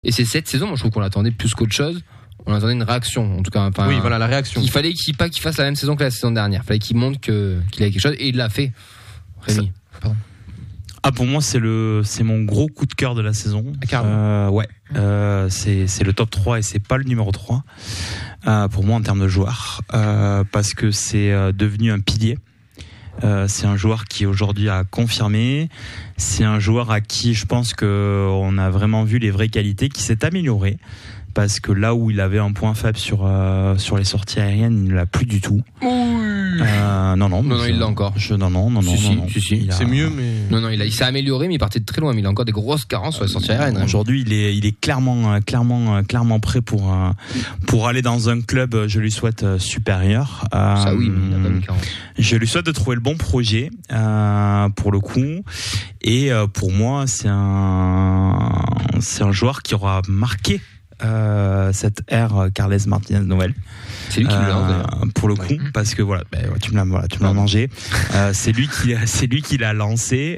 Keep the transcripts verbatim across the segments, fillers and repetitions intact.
Et c'est cette saison, moi je trouve qu'on l'attendait plus qu'autre chose. On attendait une réaction, en tout cas. Enfin, oui, voilà la réaction. Il fallait qu'il pas qu'il fasse la même saison que la saison dernière. Il fallait qu'il montre que qu'il avait quelque chose et il l'a fait. Rémi. Pardon. Ah, pour moi c'est le c'est mon gros coup de cœur de la saison. Euh, ouais. Euh, c'est c'est le top trois et c'est pas le numéro trois. Euh, pour moi en termes de joueur, euh, parce que c'est euh, devenu un pilier. Euh, c'est un joueur qui aujourd'hui a confirmé. C'est un joueur à qui je pense que on a vraiment vu les vraies qualités, qui s'est amélioré. Parce que là où il avait un point faible sur euh, sur les sorties aériennes, il ne l'a plus du tout. Oui. Euh, non non. Non non, il l'a encore. Je, non non non non. Si, non, non. si, si, si. A... C'est mieux, mais non non, il a il s'est amélioré, mais il partait de très loin. Mais il a encore des grosses carences sur les sorties aériennes. Hein. Aujourd'hui, il est il est clairement clairement clairement prêt pour euh, pour aller dans un club. Je lui souhaite euh, supérieur. Euh, Ça oui, mais il a pas mis quarante. Je lui souhaite de trouver le bon projet euh, pour le coup. Et euh, pour moi, c'est un c'est un joueur qui aura marqué Euh, cette ère Carles Martinez-Nowell. C'est lui qui l'a euh, pour le coup, parce que voilà, ben, tu me l'as, voilà, tu me l'as mangé. Euh, c'est lui qui, c'est lui qui l'a lancé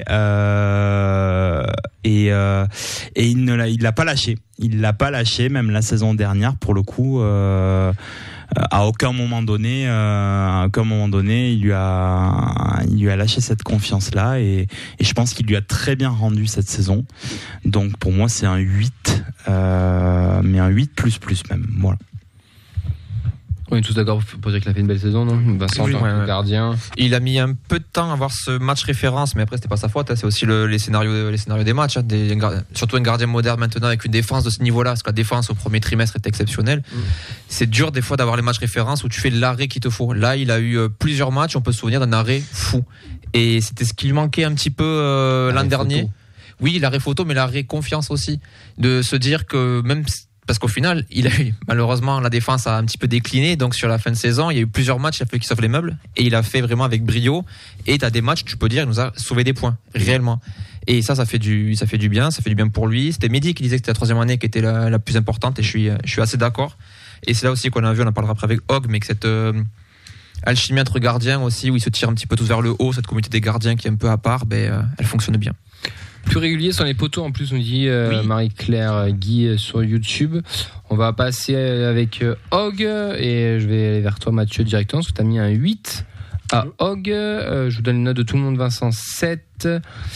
euh, et euh, et il ne l'a, il l'a pas lâché. Il l'a pas lâché, même la saison dernière pour le coup. Euh, à aucun moment donné, euh, à aucun moment donné, il lui a, il lui a lâché cette confiance-là et, et je pense qu'il lui a très bien rendu cette saison. Donc pour moi, c'est un huit, euh, mais un huit plus plus même. Voilà. On est tous d'accord pour dire qu'il a fait une belle saison, non ? Vincent, oui, en tant ouais, que ouais. gardien. il a mis un peu de temps à avoir ce match référence, mais après c'était pas sa faute. Hein, c'est aussi le, les scénarios, les scénarios des matchs. Hein, des, surtout un gardien moderne maintenant avec une défense de ce niveau-là, parce que la défense au premier trimestre est exceptionnelle. Mm. C'est dur des fois d'avoir les matchs références où tu fais l'arrêt qu'il te faut. Là, il a eu plusieurs matchs. On peut se souvenir d'un arrêt fou, et c'était ce qui lui manquait un petit peu euh, l'an dernier. Photo. Oui, l'arrêt photo, mais l'arrêt confiance aussi, de se dire que même parce qu'au final, il a eu, malheureusement, la défense a un petit peu décliné. Donc, sur la fin de saison, il y a eu plusieurs matchs, il a fallu qu'il sauve les meubles. Et il a fait vraiment avec brio. Et tu as des matchs, tu peux dire, il nous a sauvé des points, réellement. Et ça, ça fait du, ça fait du bien. Ça fait du bien pour lui. C'était Mehdi qui disait que c'était la troisième année qui était la, la plus importante. Et je suis, je suis assez d'accord. Et c'est là aussi qu'on a vu, on en parlera après avec Hog, mais que cette euh, alchimie entre gardiens aussi, où ils se tirent un petit peu tous vers le haut, cette communauté des gardiens qui est un peu à part, ben, euh, elle fonctionne bien. Plus régulier sur les poteaux, en plus, on dit euh, oui. Marie-Claire Guy euh, sur YouTube. On va passer avec euh, Hog, et je vais aller vers toi, Mathieu, directement, parce que tu as mis un huit à Hog. Euh, je vous donne une note de tout le monde, Vincent, sept.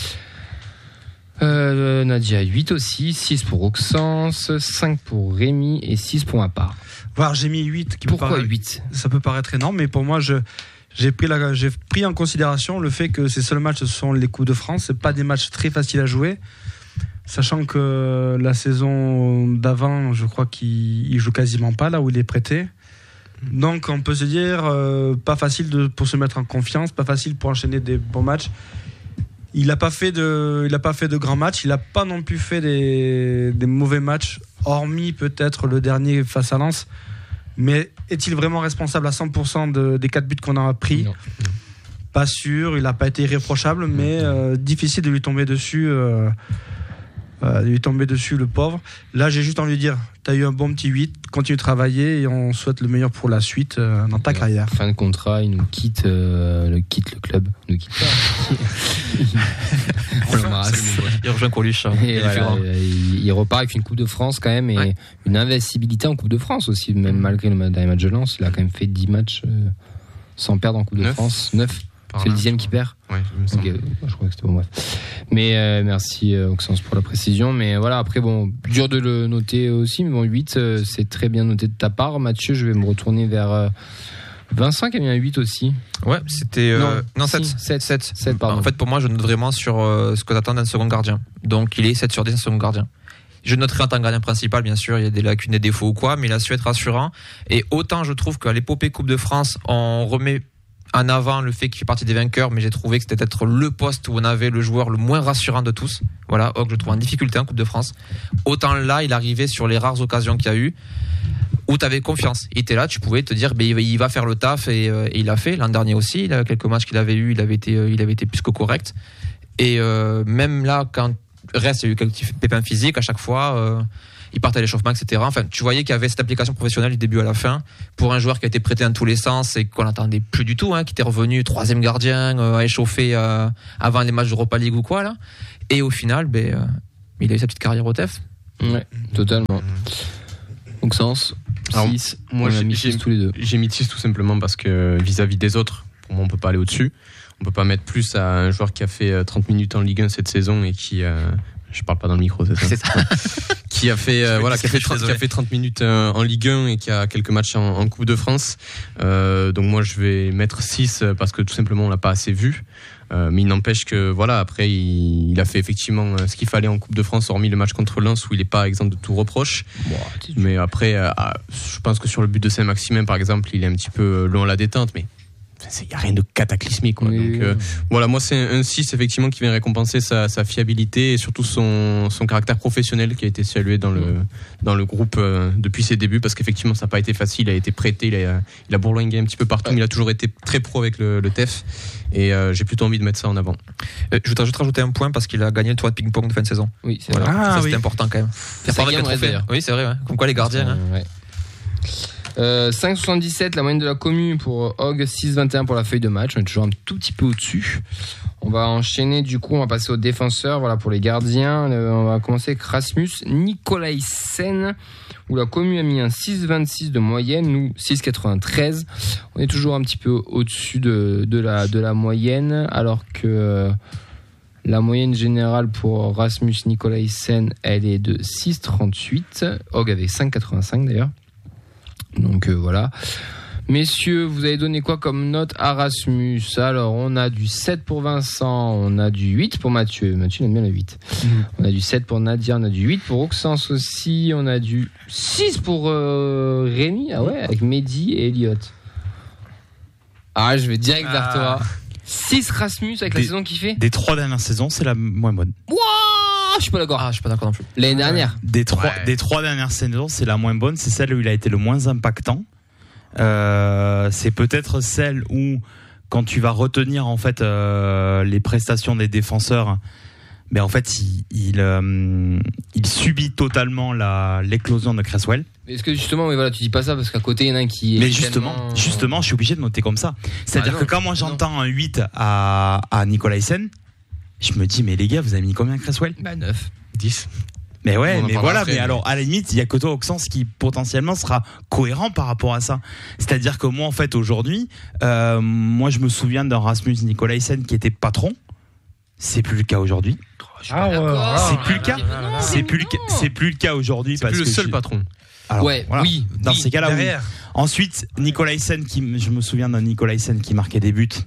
Euh, Nadia, huit aussi. six pour Auxence, cinq pour Rémi et six pour ma part. Voir, j'ai mis huit. Qui Pourquoi paraît, huit ? Ça peut paraître énorme, mais pour moi, je... J'ai pris, la, j'ai pris en considération le fait que ces seuls matchs, ce sont les Coupes de France. Ce n'est pas des matchs très faciles à jouer. Sachant que la saison d'avant, je crois qu'il ne joue quasiment pas là où il est prêté. Donc on peut se dire, euh, pas facile de, pour se mettre en confiance, pas facile pour enchaîner des bons matchs. Il n'a pas fait de, il n'a pas fait de grands matchs. Il n'a pas non plus fait des, des mauvais matchs, hormis peut-être le dernier face à Lens. Mais est-il vraiment responsable à cent pour cent de, des quatre buts qu'on a pris ? Non. Pas sûr, il n'a pas été irréprochable, mais euh, difficile de lui tomber dessus, euh, euh, de lui tomber dessus, le pauvre. Là, j'ai juste envie de dire, tu as eu un bon petit huit, continue de travailler et on souhaite le meilleur pour la suite euh, dans ta Alors, carrière. Fin de contrat, il nous quitte, euh, le, quitte le club, il nous quitte pas. On l'embrasse. Il rejoint Coluche. Hein. Et voilà, il, il repart avec une Coupe de France quand même, et ouais. une invincibilité en Coupe de France aussi, même mmh. malgré le dernier match de Lens, il a quand même fait dix matchs euh, sans perdre en Coupe de France. neuf C'est le dixième qui perd. Ouais, okay. Je crois que c'était bon, bref. Mais euh, merci euh, Auxence pour la précision. Mais voilà, après, bon, dur de le noter aussi. Mais bon, huit, euh, c'est très bien noté de ta part. Mathieu, je vais me retourner vers euh, Vincent qui a mis un huit aussi. Ouais, c'était. Euh, non, non si, sept. sept. sept, pardon. En fait, pour moi, je note vraiment sur euh, ce que t'attends d'un second gardien. Donc, il est sept sur dix, un second gardien. Je noterai en tant que gardien principal, bien sûr, il y a des lacunes, des défauts ou quoi, mais il a su être rassurant. Et autant, je trouve qu'à l'épopée Coupe de France, on remet en avant le fait qu'il fait partie des vainqueurs, mais j'ai trouvé que c'était peut-être le poste où on avait le joueur le moins rassurant de tous. Voilà, Hog, je trouve en difficulté en Coupe de France. Autant là, il arrivait sur les rares occasions qu'il y a eu, où tu avais confiance. Il était là, tu pouvais te dire, ben, il va faire le taf, et, euh, et il l'a fait. L'an dernier aussi, il a quelques matchs qu'il avait eu, il avait été, euh, il avait été plus que correct. Et euh, même là, quand reste, il y a eu quelques pépins physiques à chaque fois. Euh, il partait à l'échauffement, et cetera. Enfin, tu voyais qu'il y avait cette application professionnelle du début à la fin pour un joueur qui a été prêté dans tous les sens et qu'on n'attendait plus du tout, hein, qui était revenu troisième gardien euh, à échauffer euh, avant les matchs d'Europa League ou quoi là. Et au final, ben, euh, il a eu sa petite carrière au T E F. Ouais, totalement. Donc, sens, six. Moi, j'ai mis six tous les deux. J'ai mis six tout simplement parce que vis-à-vis des autres, pour moi, on peut pas aller au-dessus. On peut pas mettre plus à un joueur qui a fait trente minutes en Ligue un cette saison et qui. Euh, je parle pas dans le micro, c'est ça. C'est ça. qui a fait euh, voilà, qui a fait, trente, qui a fait trente minutes euh, en Ligue un et qui a quelques matchs en, en Coupe de France. Euh, donc moi, je vais mettre six parce que tout simplement, on l'a pas assez vu. Euh, mais il n'empêche que voilà, après il, il a fait effectivement ce qu'il fallait en Coupe de France, hormis le match contre Lens où il est pas exempt de tout reproche. Bon, mais après, euh, je pense que sur le but de Saint-Maximin par exemple, il est un petit peu long à la détente, mais il n'y a rien de cataclysmique quoi. Oui. Donc euh, voilà, moi c'est un six effectivement qui vient récompenser sa, sa fiabilité et surtout son, son caractère professionnel qui a été salué dans le, dans le groupe euh, depuis ses débuts, parce qu'effectivement ça n'a pas été facile, il a été prêté, il a, il a bourlingué un petit peu partout, ouais. Mais il a toujours été très pro avec le, le T E F et euh, j'ai plutôt envie de mettre ça en avant. Euh, je voudrais juste rajouter un point parce qu'il a gagné le tournoi de ping-pong de fin de saison. Oui, c'est voilà. vrai. Ah, ça, oui. C'est important quand même. C'est pas avec le trophée. Oui, c'est vrai, ouais. Comme quoi les gardiens. Hein. Ouais. Euh, cinq virgule soixante-dix-sept la moyenne de la commune pour Hog, six virgule vingt et un pour la feuille de match, on est toujours un tout petit peu au-dessus. On va enchaîner du coup, on va passer aux défenseurs. Voilà pour les gardiens, euh, on va commencer avec Rasmus Nikolaisen où la commune a mis un six virgule vingt-six de moyenne, nous six virgule quatre-vingt-treize. On est toujours un petit peu au-dessus de, de, la, de la moyenne, alors que euh, la moyenne générale pour Rasmus Nikolaisen elle est de six virgule trente-huit, Hog avait cinq virgule quatre-vingt-cinq d'ailleurs. Donc euh, voilà. Messieurs, vous avez donné quoi comme note à Rasmus? Alors, on a du sept pour Vincent, on a du huit pour Mathieu. Mathieu, il aime bien le huit. Mmh. On a du sept pour Nadia, on a du huit pour Auxence aussi, on a du six pour euh, Rémi, ah ouais, avec Mehdi et Elliot. Ah, je vais direct ah. vers toi. six Rasmus avec des, la saison qu'il fait. Des trois dernières saisons, c'est la moins bonne. Wouah, je suis pas d'accord. Ah, je suis pas d'accord non plus. L'année dernière. Des trois, ouais. des trois dernières saisons, c'est la moins bonne. C'est celle où il a été le moins impactant. Euh, c'est peut-être celle où, quand tu vas retenir en fait euh, les prestations des défenseurs, ben en fait il il, euh, il subit totalement la l'éclosion de Cresswell. Est-ce que justement, mais voilà, tu dis pas ça parce qu'à côté il y en a un qui est. Mais justement, tellement... justement, je suis obligé de noter comme ça. C'est-à-dire ah non, que quand moi j'entends non. un huit à à Nikolaisen, je me dis mais les gars, vous avez mis combien Cresswell? Bah neuf, dix. Mais ouais, mais voilà, après, mais, mais alors à la limite, il y a que toi Auxence qui potentiellement sera cohérent par rapport à ça. C'est-à-dire que moi en fait aujourd'hui, euh, moi je me souviens d'un Rasmus Nikolaisen qui était patron. C'est plus le cas aujourd'hui. Ah ouais, c'est plus le cas. C'est plus le cas. C'est plus le cas aujourd'hui parce que c'est plus le seul je... patron. Alors, ouais, voilà. oui. Dans oui, ces cas-là, oui. Ensuite, Nikolaisen qui, je me souviens d'un Nikolaisen qui marquait des buts.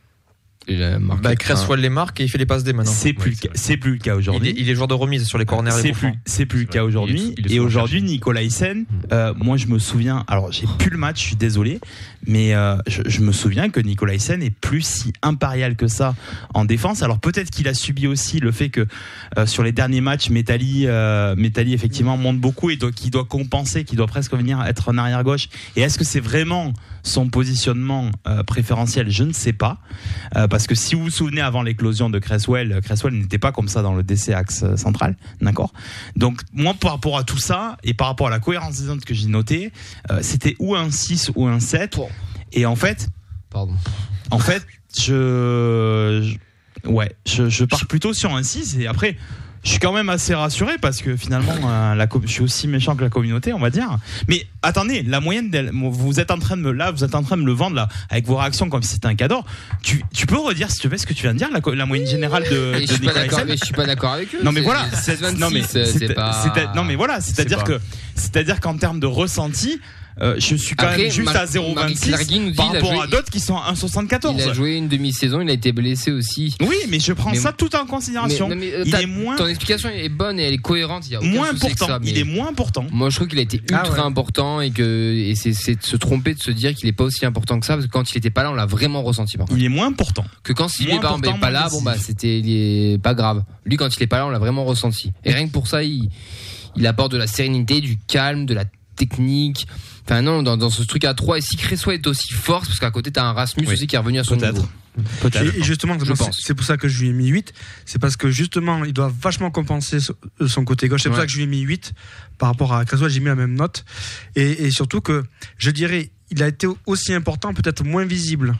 Bah, Cresswell les marque et il fait les passes D maintenant. C'est plus, ouais, le, c'est plus le cas aujourd'hui. Il est, il est joueur de remise sur les corners. C'est plus, c'est plus le cas aujourd'hui. Il est, il est et aujourd'hui, Nikolaisen, euh, moi je me souviens, alors j'ai plus le match, je suis désolé, mais euh, je, je me souviens que Nikolaisen est plus si impérial que ça en défense. Alors peut-être qu'il a subi aussi le fait que euh, sur les derniers matchs, Metalli, euh, Metalli effectivement monte beaucoup et doit, qu'il doit compenser, qu'il doit presque venir être en arrière gauche. Et est-ce que c'est vraiment son positionnement euh, préférentiel? Je ne sais pas. Euh, parce que si vous vous souvenez, avant l'éclosion de Cresswell, Cresswell n'était pas comme ça dans le D C axe central, d'accord? Donc moi, par rapport à tout ça et par rapport à la cohérence des notes que j'ai notées, euh, c'était ou un six ou un sept. Et en fait, pardon. En fait, je, je ouais, je, je pars plutôt sur un six et après. Je suis quand même assez rassuré parce que finalement, euh, la, je suis aussi méchant que la communauté, on va dire. Mais attendez, la moyenne, vous êtes en train de me, là, vous êtes en train de me le vendre là, avec vos réactions comme si c'était un cadeau. Tu, tu peux redire, si tu veux, ce que tu viens de dire, la, la moyenne générale de, de Nikolaisen. Mais je suis pas d'accord avec eux. Non mais voilà, c'est, c'est, non mais c'est, c'est pas. C'est, non mais voilà, c'est-à-dire que, c'est-à-dire qu'en termes de ressenti. Euh, je suis quand Après, même juste Mar- à zéro virgule vingt-six par rapport joué, à d'autres qui sont à un virgule soixante-quatorze. Il a joué une demi-saison, il a été blessé aussi. Oui, mais je prends mais, ça tout en considération. Mais, mais, il est moins. Ton explication est bonne et elle est cohérente. Il y a aucun moins souci important. Ça, il est moins important. Moi, je trouve qu'il a été ultra ah ouais. important et que et c'est, c'est de se tromper de se dire qu'il est pas aussi important que ça parce que quand il était pas là, on l'a vraiment ressenti. Par contre. Il est moins important. Que quand il est pas, pas là, bon bah c'était il est pas grave. Lui, quand il est pas là, on l'a vraiment ressenti. Et rien que pour ça, il il apporte de la sérénité, du calme, de la technique. Enfin non, dans, dans ce truc à trois, et si Cresswell est aussi fort, parce qu'à côté t'as un Rasmus oui. aussi qui est revenu à son Peut-être. niveau. Peut-être. Et justement, je pense. C'est pour ça que je lui ai mis huit. C'est parce que justement, il doit vachement compenser son côté gauche. C'est pour ouais. ça que je lui ai mis huit. Par rapport à Cresswell, j'ai mis la même note. Et, et surtout que, je dirais, il a été aussi important, peut-être moins visible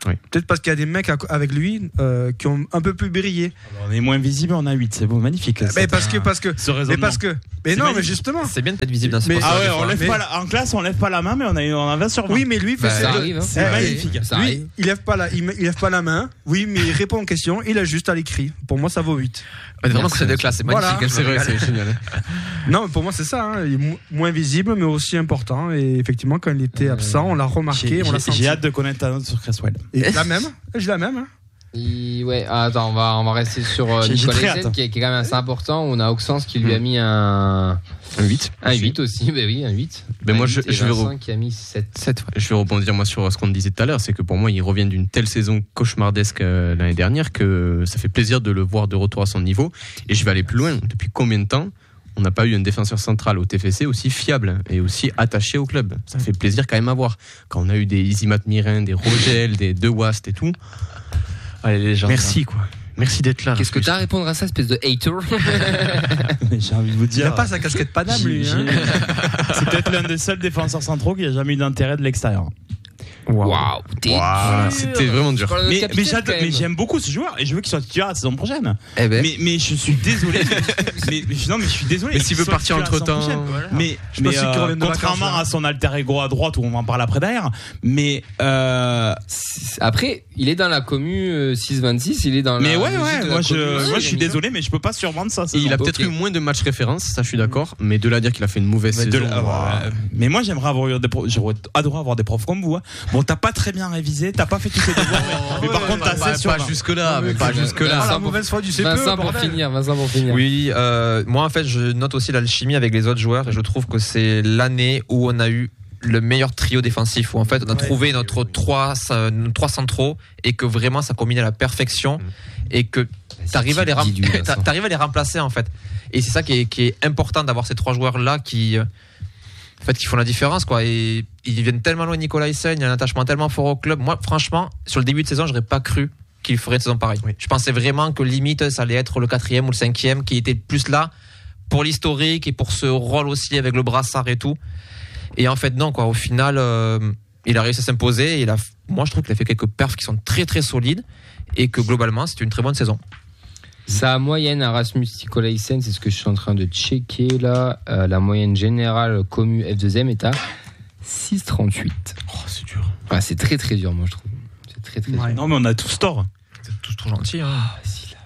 Oui. Peut-être parce qu'il y a des mecs avec lui euh, qui ont un peu plus brillé. Alors, on est moins visible, on a huit, c'est beau, magnifique. Là, mais parce que, parce que, mais parce que, mais non, magnifique. mais justement. C'est bien d'être visible dans ce mais, poste. Ah ouais, on lève mais, pas la, en classe, on lève pas la main, mais on a, on a vingt sur vingt. Oui, mais lui, fait bah, ça arrive, hein. C'est eh, magnifique. Ça lui, arrive. il lève pas la, il, il lève pas la main. Oui, mais il répond aux questions. Il a juste à l'écrit. Pour moi, ça vaut huit. On est vraiment que c'est de classe, c'est magnifique. Voilà. C'est vrai, c'est génial. Non, mais pour moi, c'est ça. Hein. Il est mo- moins visible, mais aussi important. Et effectivement, quand il était Euh, absent, on l'a remarqué, J'ai, on l'a j'ai, senti. j'ai hâte de connaître ta note sur Cresswell. Et la même. J'ai la même. Hein. Il- ouais, ah, attends, on va, on va rester sur euh, J'ai- j'ai Nicolas très Hyssen, hâte. qui, est- qui est quand même assez important. On a Auxence qui lui a mis un, Un huit. un huit aussi. Ben oui, un huit. Ben Un moi, huit je- et je vais Vincent re- qui a mis sept. sept, ouais. Je vais rebondir moi sur ce qu'on disait tout à l'heure, c'est que pour moi il revient d'une telle saison cauchemardesque euh, l'année dernière que ça fait plaisir de le voir de retour à son niveau. Et je vais aller plus loin. Depuis combien de temps on n'a pas eu un défenseur central au T F C aussi fiable et aussi attaché au club? Ça fait plaisir quand même à voir. Quand on a eu des Isimat Mirin, des Rogel, des De Wast et tout. Allez, les gens. Merci quoi. Merci d'être là. Qu'est-ce que t'as à répondre à ça, espèce de hater? Mais j'ai envie de vous Il dire. n'a pas sa casquette Paname, j'ai- lui. Hein. j'ai- C'est peut-être l'un des seuls défenseurs centraux qui a jamais eu d'intérêt de l'extérieur. Waouh, t'es Wow. dur. C'était vraiment dur. Je parle de notre Mais, capitaine, mais, j'adore- quand même. mais j'aime beaucoup ce joueur et je veux qu'il soit titulaire la saison prochaine. Eh ben. Mais, mais je suis désolé. mais, mais- non, mais je suis désolé. Mais s'il qu'il veut soit partir titulaire la saison entre-temps, prochaine. voilà. Mais, Je mais pense qu'il euh, revient de contrairement vacances, là. à son alter ego à droite où on va en parler après derrière. Mais euh, Après, il est dans la commu euh, six vingt-six, il est dans mais la ouais logique ouais. de la Moi commu. je Ouais, moi il je a suis mis ça. désolé mais je peux pas survendre ça. Et il a Ok. peut-être eu moins de matchs références, ça je suis d'accord, mais de là à dire qu'il a fait une mauvaise Mais, de- saison. euh, euh, mais moi j'aimerais avoir eu des profs, j'aurais adoré avoir des profs comme vous. Hein. Bon t'as pas très bien révisé, t'as pas fait tous tes devoirs, mais, mais par contre t'as pas, seize sur pas vingt. jusque là, mais pas jusque Vincent là. Ah, la pour- mauvaise foi du C P E. Vincent pour bordel. finir, Vincent pour finir. Oui, euh, moi en fait je note aussi l'alchimie avec les autres joueurs et je trouve que c'est l'année où on a eu le meilleur trio défensif, où en fait on a Ouais. trouvé notre trois, euh, nos trois centraux et que vraiment ça combine à la perfection et que t'arrives à les, ram- Dis-lui, Vincent. t'arrives à les remplacer en fait. Et c'est ça qui est, qui est important d'avoir ces trois joueurs là qui, euh, en fait, qui font la différence quoi. Et ils viennent tellement loin de Nicolas Hyssen, il y a un attachement tellement fort au club. Moi franchement, sur le début de saison, j'aurais pas cru qu'il ferait une saison pareille. Je pensais vraiment que limite ça allait être le quatrième ou le cinquième qui était plus là pour l'historique et pour ce rôle aussi avec le brassard et tout. Et en fait non quoi, au final euh, il a réussi à s'imposer et il a, moi je trouve qu'il a fait quelques perfs qui sont très très solides et que globalement c'est une très bonne saison. Sa moyenne à Rasmus Nicolas Hyssen, c'est ce que je suis en train de checker là. Euh, la moyenne générale commu F deux M est à six virgule trente-huit. Oh, c'est dur. Ah, c'est très très dur, moi je trouve. C'est très très Ouais. dur. Non mais on a tous tort. Vous êtes tous trop gentils hein. Ah, si, là.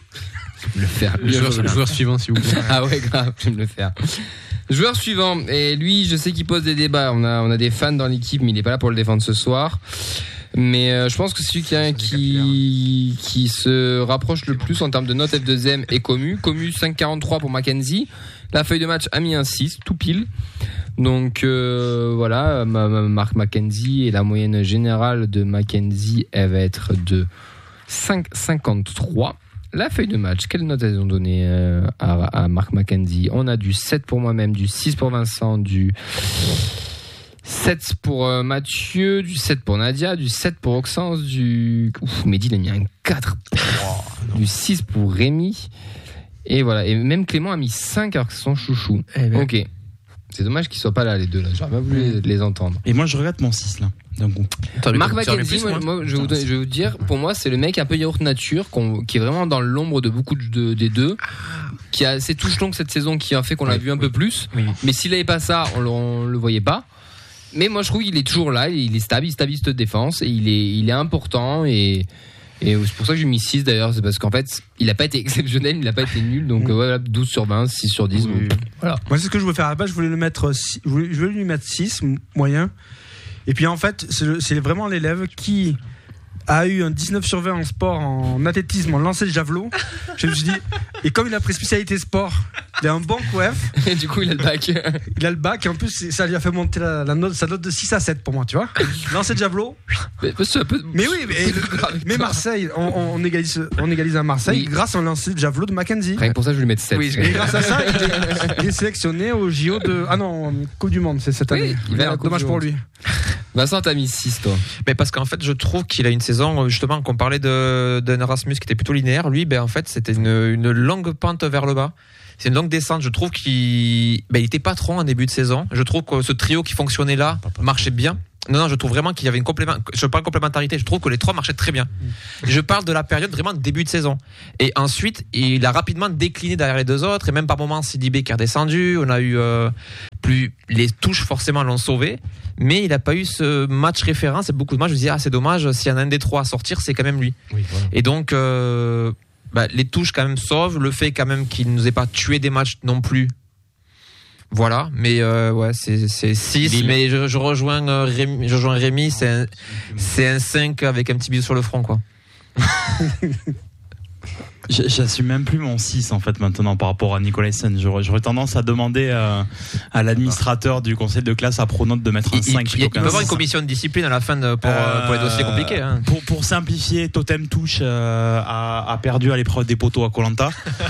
Je vais me le faire. Le joueur, le joueur suivant, s'il vous plaît. Ah ouais, grave, je vais me le faire. Joueur suivant, et lui, je sais qu'il pose des débats. On a, on a des fans dans l'équipe, mais il n'est pas là pour le défendre ce soir. Mais euh, je pense que c'est celui qui, a- qui, qui se rapproche le plus en termes de note F deux M et commu. Commu cinq virgule quarante-trois pour Mackenzie. La feuille de match a mis un six, tout pile. Donc euh, voilà, ma- ma- Marc Mackenzie et la moyenne générale de Mackenzie, elle va être de cinq virgule cinquante-trois. La feuille de match, quelle note elles ont donné euh, à, à Marc Mackenzie? On a du sept pour moi-même, du six pour Vincent, du sept pour euh, Mathieu, du sept pour Nadia, du sept pour Auxence, du... Ouf, Mehdi, il a mis un quatre. Du six pour Rémi. Et voilà, et même Clément a mis cinq alors que c'est son chouchou. Eh ben. Ok. C'est dommage qu'ils soient pas là, les deux. Là. J'aurais pas voulu les, les entendre. Et moi je regrette mon six là. D'un coup. Marc Mackenzie, moi, moi, je, vais vous, je vais vous dire, pour moi, c'est le mec un peu yaourt nature, qu'on- qui est vraiment dans l'ombre de beaucoup de, de- des deux, qui a ces touches longues cette saison, qui a fait qu'on l'a vu un peu plus. Oui. Mais s'il n'avait pas ça, on le, on le voyait pas. Mais moi, je trouve qu'il est toujours là, il est stable, il stabilise cette défense, et il est, il est important, et, et c'est pour ça que j'ai mis six d'ailleurs, c'est parce qu'en fait, il n'a pas été exceptionnel, il n'a pas été nul, donc euh, voilà, douze sur vingt, six sur dix. Oui. donc, voilà. Moi, c'est ce que je voulais faire à la base. Je voulais le mettre, six- je voulais, je voulais lui mettre six, m- moyen. Et puis en fait, c'est le- c'est vraiment l'élève qui a eu un dix-neuf sur vingt en sport, en athlétisme, en lancer de javelot. Je me suis dit, et comme il a pris spécialité sport, il a un bon Q F, Et du coup, il a le bac. il a le bac, et en plus, c'est- ça lui a fait monter la, la note, sa note de six à sept pour moi, tu vois. Lancer de javelot. Mais, c'est un peu- Mais oui, mais, un peu grave avec mais toi. Marseille, on, on- on égalise, on égalise à Marseille Oui. grâce à un lancer de javelot de Mackenzie. Rien que pour ça, je vais lui mettre sept. Oui, Et grâce à ça, il est, il est sélectionné au J O de. Ah non, Coupe du Monde, c'est cette Oui, année. il va à la Merde, Coupe dommage du pour Monde. lui. Vincent, t'as mis six, toi. Mais parce qu'en fait, je trouve qu'il a une saison, justement, qu'on parlait de, d'un Erasmus qui était plutôt linéaire. Lui, ben, en fait, c'était une, une longue pente vers le bas. C'est une longue descente. Je trouve qu'il ben, il était patron en début de saison. Je trouve que ce trio qui fonctionnait là marchait bien. Non, non, je trouve vraiment qu'il y avait une complément. Je parle de complémentarité. Je trouve que les trois marchaient très bien. Je parle de la période vraiment de début de saison. Et ensuite, il a rapidement décliné derrière les deux autres. Et même par moments, Sidibé qui est redescendu. On a eu euh, plus les touches forcément l'ont sauvé. Mais il n'a pas eu ce match référence. Et beaucoup de matchs, je me disais, ah, c'est dommage. S'il y en a un des trois à sortir, c'est quand même lui. Oui, voilà. Et donc, euh, bah, les touches quand même sauvent. Le fait quand même qu'il ne nous ait pas tué des matchs non plus. Voilà, mais euh, ouais, c'est c'est six, mais je, je rejoins euh, Rémi, je rejoins Rémi, c'est un, c'est un cinq avec un petit bisou sur le front, quoi. J'assume même plus mon six en fait maintenant par rapport à Nicolaisen. J'aurais, j'aurais tendance à demander euh, à l'administrateur du conseil de classe à Pronote de mettre un il, cinq. Il, il peut y avoir une commission de discipline à la fin de, pour, euh, pour les dossiers compliqués. Hein. Pour, pour simplifier, Totem Touche euh, a, a perdu à l'épreuve des poteaux à Koh-Lanta.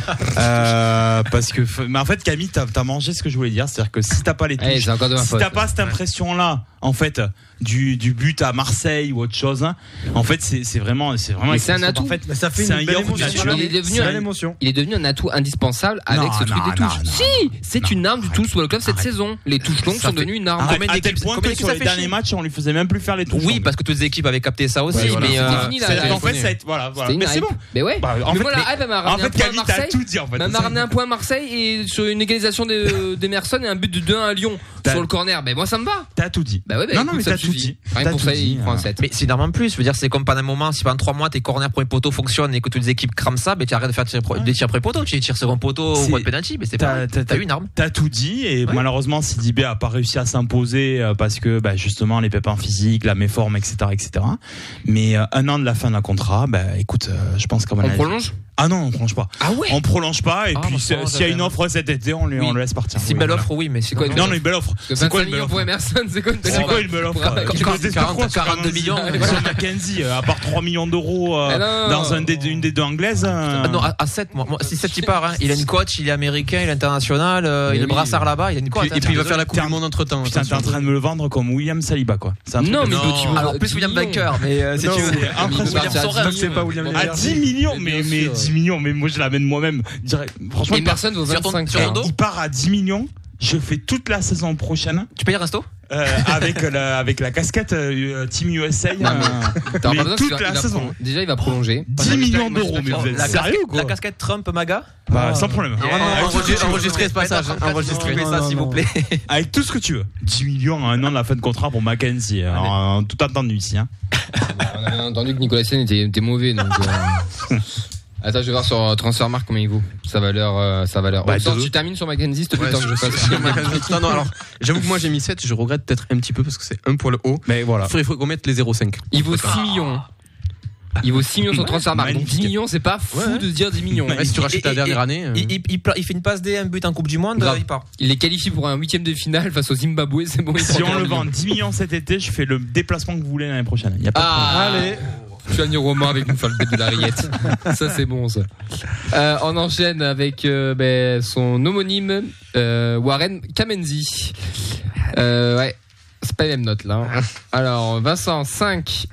euh, parce que, mais en fait, Camille, t'as, t'as mangé ce que je voulais dire, c'est-à-dire que si t'as pas les touches, hey, c'est encore de ma si faute. t'as pas cette impression-là, en fait, du, du but à Marseille ou autre chose, hein, en fait, c'est, c'est vraiment, c'est vraiment. Mais c'est un atout. En fait, Mais ça fait c'est une un belle yaourt émotion. naturel. Il est devenu C'est un- une émotion. Il est devenu un atout indispensable avec Non, ce truc non, des non, touches. non, si, c'est non. une arme du tout Football Club cette Arrête. saison. Les touches longues Ça sont fait- devenues une arme. Arrête, Combien à tel d'équipes- point combien que d'équipes sur ça les fait derniers chier matchs, on lui faisait même plus faire les touches. Oui, longues. parce que toutes les équipes avaient capté ça aussi, Ouais, voilà. mais C'était euh, fini, là. C'est-à-dire qu'en Ouais, fait, ça a été, voilà, voilà. C'était une Mais c'est hype. bon. Mais ouais. Bah, en mais fait, moi, la mais- hype, elle m'a En ramené un fait, point à Camille, t'as Marseille. tout dit, en fait. Elle m'a ramené un point à Marseille et sur une égalisation de- d'Emerson et un but de deux un à Lyon T'as- sur le corner. Ben moi ça me va. T'as tout dit. Bah ouais, bah, Non, écoute, non, mais ça t'as me tout suffit. dit. Rien T'as pour tout ça, dit, il prend un euh. sept. mais c'est énormément plus. Je veux dire, c'est comme pendant un moment, si pendant trois mois tes corners premier poteau fonctionnent et que toutes les équipes crament ça, ben tu arrêtes de faire tirer pro- des tirs après poteau, tu tires second poteau C'est- ou pas de penalty, mais c'est T'as- pas. t'as- T'as eu une arme. T'as tout dit et Ouais. malheureusement Sidibé a pas réussi à s'imposer euh, parce que bah, justement les pépins physiques, la méforme, et cetera, et cetera. Mais euh, un an de la fin d'un contrat, bah écoute, euh, je pense qu'on va. On prolonge. Ah non, on prolonge pas. Ah ouais. On prolonge pas et Ah, puis moi, c'est- je pense, s'il y a une j'avais- offre cet été, on, lui, Oui. on le laisse partir. Si Oui, belle voilà. offre, oui, mais c'est quoi, quoi Non, non, une belle offre. Parce que C'est quoi vingt-cinq une belle millions offre pour Emerson, c'est quoi une belle C'est offre quoi une belle offre Pour un- Tu quarante, veux quoi quarante, quarante-deux millions. Sur Mackenzie, euh, à part trois millions d'euros euh, Ah non, dans non. un des, une des deux anglaises. euh, Ah non, à, à sept, moi, moi, si sept il part, hein. Il a une coach, il est américain, il est international, euh, Mais il a le oui. brassard là-bas, il a une coach. Et puis il va faire la Coupe Putain, du Monde entre temps. Putain, t'es en train de me le vendre comme William Saliba, quoi. C'est un truc Non, de- mais Non. tu veux- Alors plus dix William millions. Baker, mais euh, si Non, tu veux. c'est Il incroyable. veut partir à Sorel, dix c'est pas millions. William Bon, À Baker. dix millions, Mais mais, bien mais sûr. dix millions, mais moi je l'amène moi-même. Direct. Franchement, il part, Emerson vaut Sur ton- vingt-cinq. sur ton hein. dos il part à dix millions. Je fais toute la saison prochaine Tu payes un resto? euh, avec, la, avec la casquette euh, Team U S A. Non, mais- euh, T'as mais pas besoin toute qu'il va- la il va saison. prolon- Déjà, il va prolonger. dix millions d'euros, mais vous êtes La sérieux casquette, ou quoi la casquette Trump Maga? Bah, sans problème. Ah, Avec tout ce que enregistrez, tu veux. enregistrez ce passage. Enregistrez Non, ça, non, s'il non. vous plaît. Avec tout ce que tu veux. dix millions à un an de la fin de contrat pour Mackenzie. En, en tout entendu ici. Hein. On avait entendu que Nicolas Sen était, était mauvais. Donc, euh... Attends, je vais voir sur Transfermarkt combien il vaut. Sa valeur. Euh, sa valeur. Bah, Oh, attends, deux. tu termines sur Mackenzie, s'il te plaît, Ouais, tant que je je- passe. non, non, alors, j'avoue que moi j'ai mis sept, je regrette peut-être un petit peu parce que c'est un poil haut. Mais voilà. Il faudrait, faut qu'on mette les zéro virgule cinq. Il vaut six millions. Il vaut six millions sur Transfermarkt. Donc magnifique. dix millions, c'est pas fou Ouais, ouais. de se dire dix millions. Ouais, si tu rachètes Et- la et- dernière et- année. euh, Il, il- il pla- il fait une passe D, un but en Coupe du Monde, Grave. il part. Il est qualifié pour un huitième de finale face au Zimbabwe, c'est bon. il Si prend on le dix vend millions. dix millions cet été, je fais le déplacement que vous voulez l'année prochaine. Y a pas de problème. Ah, Allez. je suis Annie Romain avec une folle bête de la rillette. Ça, c'est bon, ça. Euh, on enchaîne avec euh, ben, son homonyme, euh, Warren Kamenzi. Euh, ouais, c'est pas les mêmes notes là. hein. Alors, Vincent, cinq.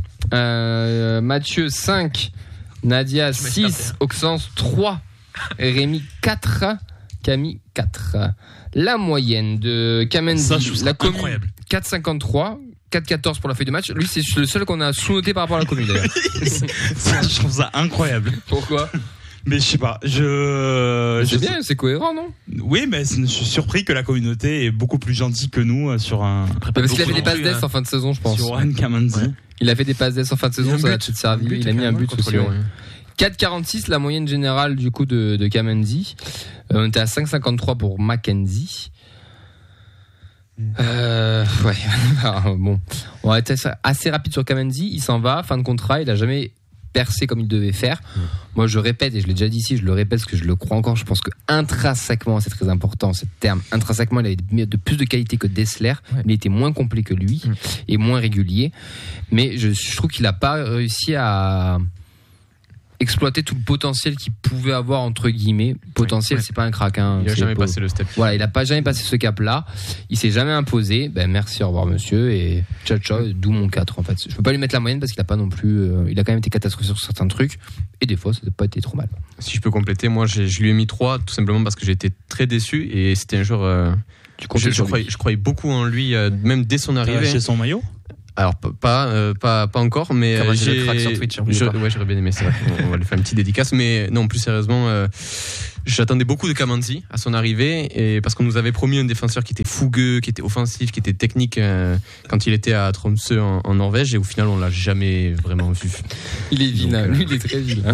Euh, Mathieu, cinq. Nadia, six. Oxens, trois. Rémi, quatre. Camille, quatre. La moyenne de Kamenzi, Ça, je trouve ça la commune, incroyable. quatre virgule cinquante-trois. quatre virgule quatorze pour la feuille de match. Lui, c'est le seul qu'on a sous-noté par rapport à la commune d'ailleurs. Ça, je trouve ça incroyable. Pourquoi Mais je sais pas. Je. C'est je- bien, c'est cohérent, non? Oui, mais je suis surpris que la communauté est beaucoup plus gentille que nous euh, sur un. Parce qu'il a fait des non passes plus, d'ess hein. en fin de saison, je pense. Sur Warren Kamenzi. Ouais. Il a fait des passes d'ess en fin de saison, Il a un ça a but. peut-être servi. Un but, Il a mis un but contre aussi. Lyon, ouais. ouais. quatre virgule quarante-six, la moyenne générale du coup de, de Kamenzi. Euh, on était à cinq virgule cinquante-trois pour Mackenzie. Euh, ouais, Alors, bon, on va être assez rapide sur Kamenzi. Il s'en va, fin de contrat. Il a jamais percé comme il devait faire. Moi, je répète et je l'ai déjà dit ici, je le répète parce que je le crois encore. Je pense que intrinsèquement, c'est très important ce terme. Intrinsèquement, il avait de plus de qualité que Dessler. Ouais. Il était moins complet que lui Mm. et moins régulier. Mais je, je trouve qu'il n'a pas réussi à exploiter tout le potentiel qu'il pouvait avoir entre guillemets. Potentiel, Ouais. c'est pas un crack. Hein. Il a C'est jamais pas- passé le step. Voilà, il a pas jamais passé ce cap-là. Il s'est jamais imposé. Ben merci, au revoir monsieur et ciao ciao. D'où mon quatre en fait. Je peux pas lui mettre la moyenne parce qu'il a pas non plus. euh, il a quand même été catastrophique sur certains trucs et des fois ça n'a pas été trop mal. Si je peux compléter, moi j'ai- je lui ai mis trois tout simplement parce que j'ai été très déçu et c'était un joueur euh, Tu comptais je, sur je, croyais, lui. je croyais beaucoup en lui, euh, même dès son T'as arrivée. acheté son maillot? Alors p- pas euh, pas pas encore, mais Comme euh, un jeu de j'ai crack sur Twitch, hein, je, oublie pas. ouais, j'aurais bien aimé, c'est vrai. On, on va lui faire une petite dédicace, mais non, plus sérieusement, euh, j'attendais beaucoup de Kamanzi à son arrivée, et parce qu'on nous avait promis un défenseur qui était fougueux, qui était offensif, qui était technique euh, quand il était à Tromsø en, en Norvège, et au final on l'a jamais vraiment vu. Il est vilain, Donc, euh, lui il est très vilain.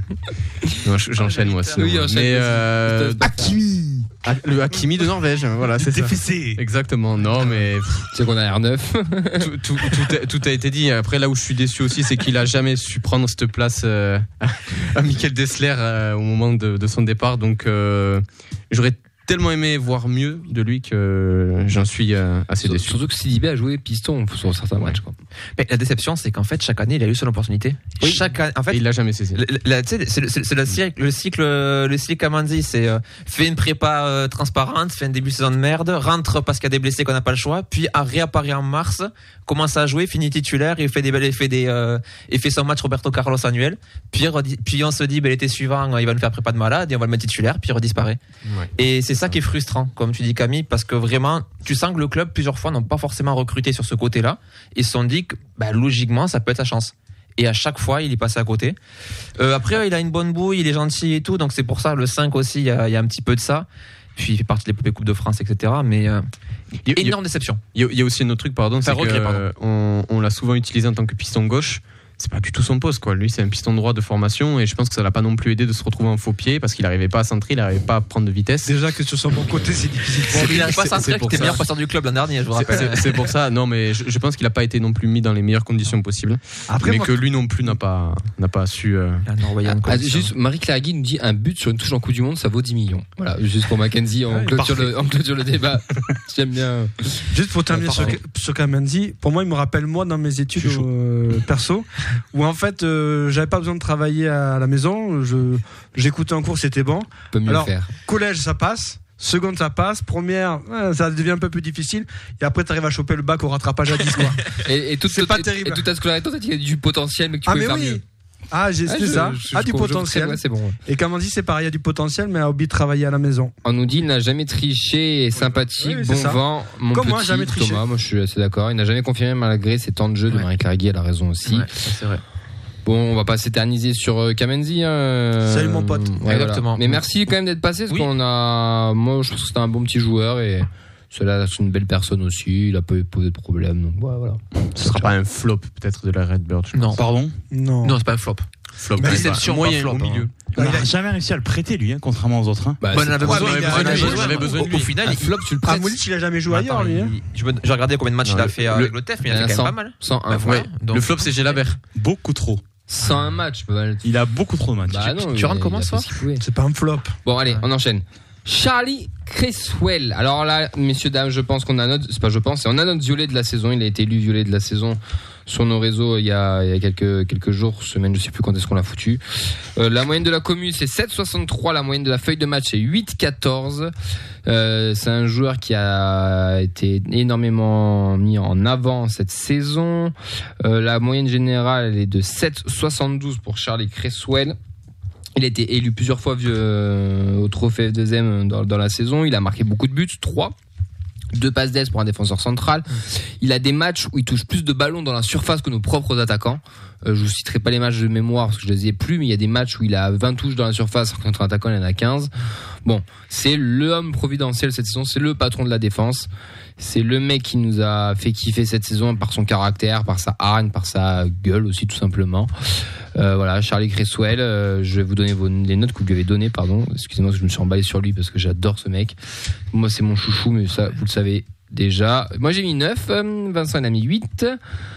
Non, j'enchaîne moi. Sinon, Oui, enchaîne, mais vas-y. euh, Hakimi! ah, le Hakimi de Norvège, voilà, c'est ça. Défessé! Exactement. Non, mais Tu sais qu'on a R neuf. tout, tout, tout, a, tout a été dit. Après, là où je suis déçu aussi, c'est qu'il a jamais su prendre cette place euh, à Michael Dessler euh, au moment de, de son départ. Donc, euh, j'aurais tellement aimé voir mieux de lui que j'en suis euh, assez déçu. Surtout que Sidibé a joué piston sur certains matchs. Quoi. Mais la déception, c'est qu'en fait, chaque année, il a eu son opportunité. Oui. Chaque année, en fait, Et il l'a jamais saisi. Le- la- tu sais, c'est le, c'est- c'est le cycle, le cycle, le cycle Kamanzi, c'est euh, fait une prépa euh, transparente, fait un début de saison de merde, rentre parce qu'il y a des blessés qu'on n'a pas le choix, puis a réapparaît en mars, commence à jouer, finit titulaire, et fait des belles, fait des, euh, et fait son match Roberto Carlos annuel. Puis, redi- puis on se dit, ben, l'été suivant, il va nous faire prépa de malade et on va le mettre titulaire, puis il redisparaît. Ouais. Et c'est ça qui est frustrant, comme tu dis Camille, parce que vraiment, tu sens que le club plusieurs fois n'ont pas forcément recruté sur ce côté-là. Ils se sont dit que, bah, logiquement, ça peut être sa chance. Et à chaque fois, il est passé à côté. Euh, après, il a une bonne bouille, il est gentil et tout, donc c'est pour ça le cinq aussi, il y a, il y a un petit peu de ça. Puis il fait partie des Coupes de France, et cetera. Mais euh, Il y a- énorme déception. Il y, a, il y a aussi un autre truc, pardon, c'est Enfin, regret, que pardon. euh, on, on l'a souvent utilisé en tant que piston gauche. C'est pas du tout son poste, quoi. Lui, c'est un piston droit de formation, et je pense que ça l'a pas non plus aidé de se retrouver en faux pied parce qu'il arrivait pas à centrer, il arrivait pas à prendre de vitesse. Déjà que sur son bon côté, c'est difficile pour lui. Il n'arrive pas à c'est- s'entrer, c'est pour c'était ça. meilleur passeur du club l'an dernier, je vous C'est- rappelle. C'est c'est pour ça, non, mais je, je pense qu'il a pas été non plus mis dans les meilleures conditions possibles, Après, mais moi, que lui non plus n'a pas n'a pas su. euh, La Norwegian Ah, condition. juste, Marie-Claire Guy nous dit un but sur une touche en Coupe du Monde, ça vaut dix millions. Voilà, juste pour Mackenzie, on, Ouais, clôture, parfait. le, on clôture le débat. J'aime bien. juste pour terminer sur, Pardon. sur Kamanzi, pour moi, il me rappelle moi dans mes études Je suis chaud. euh, perso, où en fait, euh, j'avais pas besoin de travailler à la maison. Je j'écoutais en cours, c'était bon. On peut mieux Alors, faire. Collège, ça passe. Seconde, ça passe. Première, euh, ça devient un peu plus difficile. Et après, t'arrives à choper le bac au rattrapage à dix, quoi. Et, et toute, c'est toute- pas et- terrible. et toute ta scolarité, t'as dit qu'il y a du potentiel, mais que tu Ah, pouvais mais faire oui. mieux. Ah, j'ai, Ah, c'est je- ça. je- ah, je du trouve- je trouve potentiel. que c'est- ouais, c'est bon. Et Kamanzi, c'est pareil, il y a du potentiel, mais a oublié de travailler à la maison. On nous dit il n'a jamais triché, est sympathique, Oui, c'est bon ça. vent, mon Comme petit moi, jamais triché. Thomas. Moi, je suis assez d'accord. Il n'a jamais confirmé malgré ses temps de jeu de Ouais. Marie-Claire Guy, elle a raison aussi. Ouais, ça, c'est vrai. Bon, on va pas s'éterniser sur euh, Kamanzi. Hein. Salut, mon pote. Ouais, Exactement. voilà. Mais merci quand même d'être passé, parce Oui. qu'on a. Moi, je pense que c'était un bon petit joueur et cela, c'est une belle personne aussi. Il a pas posé de problème. Donc ouais, voilà. Ce sera pas un flop peut-être de la Redbird. je Non. pense. Pardon? Non. Non, c'est pas un flop. Flop. Mais ouais, déception, bah, moyen pas flop, au milieu. On n'a jamais réussi à le prêter, lui, hein, contrairement aux autres. Hein. Bah, Bon, c'est- on avait Ouais, besoin, mais il a- on avait il a- besoin, il avait besoin de au, lui. au final, un il- flop, tu le Ah, prêtes. Moulich, il a jamais joué Attends, ailleurs, lui. hein. il- je me- J'ai regardé combien de matchs Non, il a le- fait le- avec le T E F, mais il a fait quand même cent. pas mal. cent un. Bah, voilà. Ouais. Donc, Le flop, c'est Gélabert. Beaucoup trop. cent un matchs. Pas mal. Il a beaucoup trop de matchs. Bah, non, tu il- rentres comment, il a ça fait ce qu'il pouvait. C'est pas un flop. Bon, allez, Ouais. on enchaîne. Charlie Cresswell. Alors là, messieurs, dames, je pense qu'on a notre, c'est pas je pense, c'est on a notre violet de la saison. Il a été élu violet de la saison sur nos réseaux il y a, il y a quelques, quelques jours, semaines, je sais plus quand est-ce qu'on l'a foutu. Euh, la moyenne de la commune, c'est sept virgule soixante-trois. La moyenne de la feuille de match, c'est huit virgule quatorze. Euh, c'est un joueur qui a été énormément mis en avant cette saison. Euh, la moyenne générale, elle est de sept virgule soixante-douze pour Charlie Cresswell. Il a été élu plusieurs fois euh, au trophée F deux M dans, dans la saison. Il a marqué beaucoup de buts, trois. Deux passes d'aise pour un défenseur central. Il a des matchs où il touche plus de ballons dans la surface que nos propres attaquants. Euh, je vous citerai pas les matchs de mémoire parce que je les ai plus, mais il y a des matchs où il a vingt touches dans la surface contre un attaquant, il en a quinze. Bon, c'est l'homme providentiel cette saison, c'est le patron de la défense. C'est le mec qui nous a fait kiffer cette saison par son caractère, par sa hargne, par sa gueule aussi tout simplement. Euh, voilà, Charlie Cresswell, euh, je vais vous donner vos, les notes que vous lui avez données, pardon. Excusez-moi que je me suis emballé sur lui parce que j'adore ce mec. Moi c'est mon chouchou, mais ça vous le savez déjà. Moi j'ai mis neuf, euh, Vincent il a mis huit.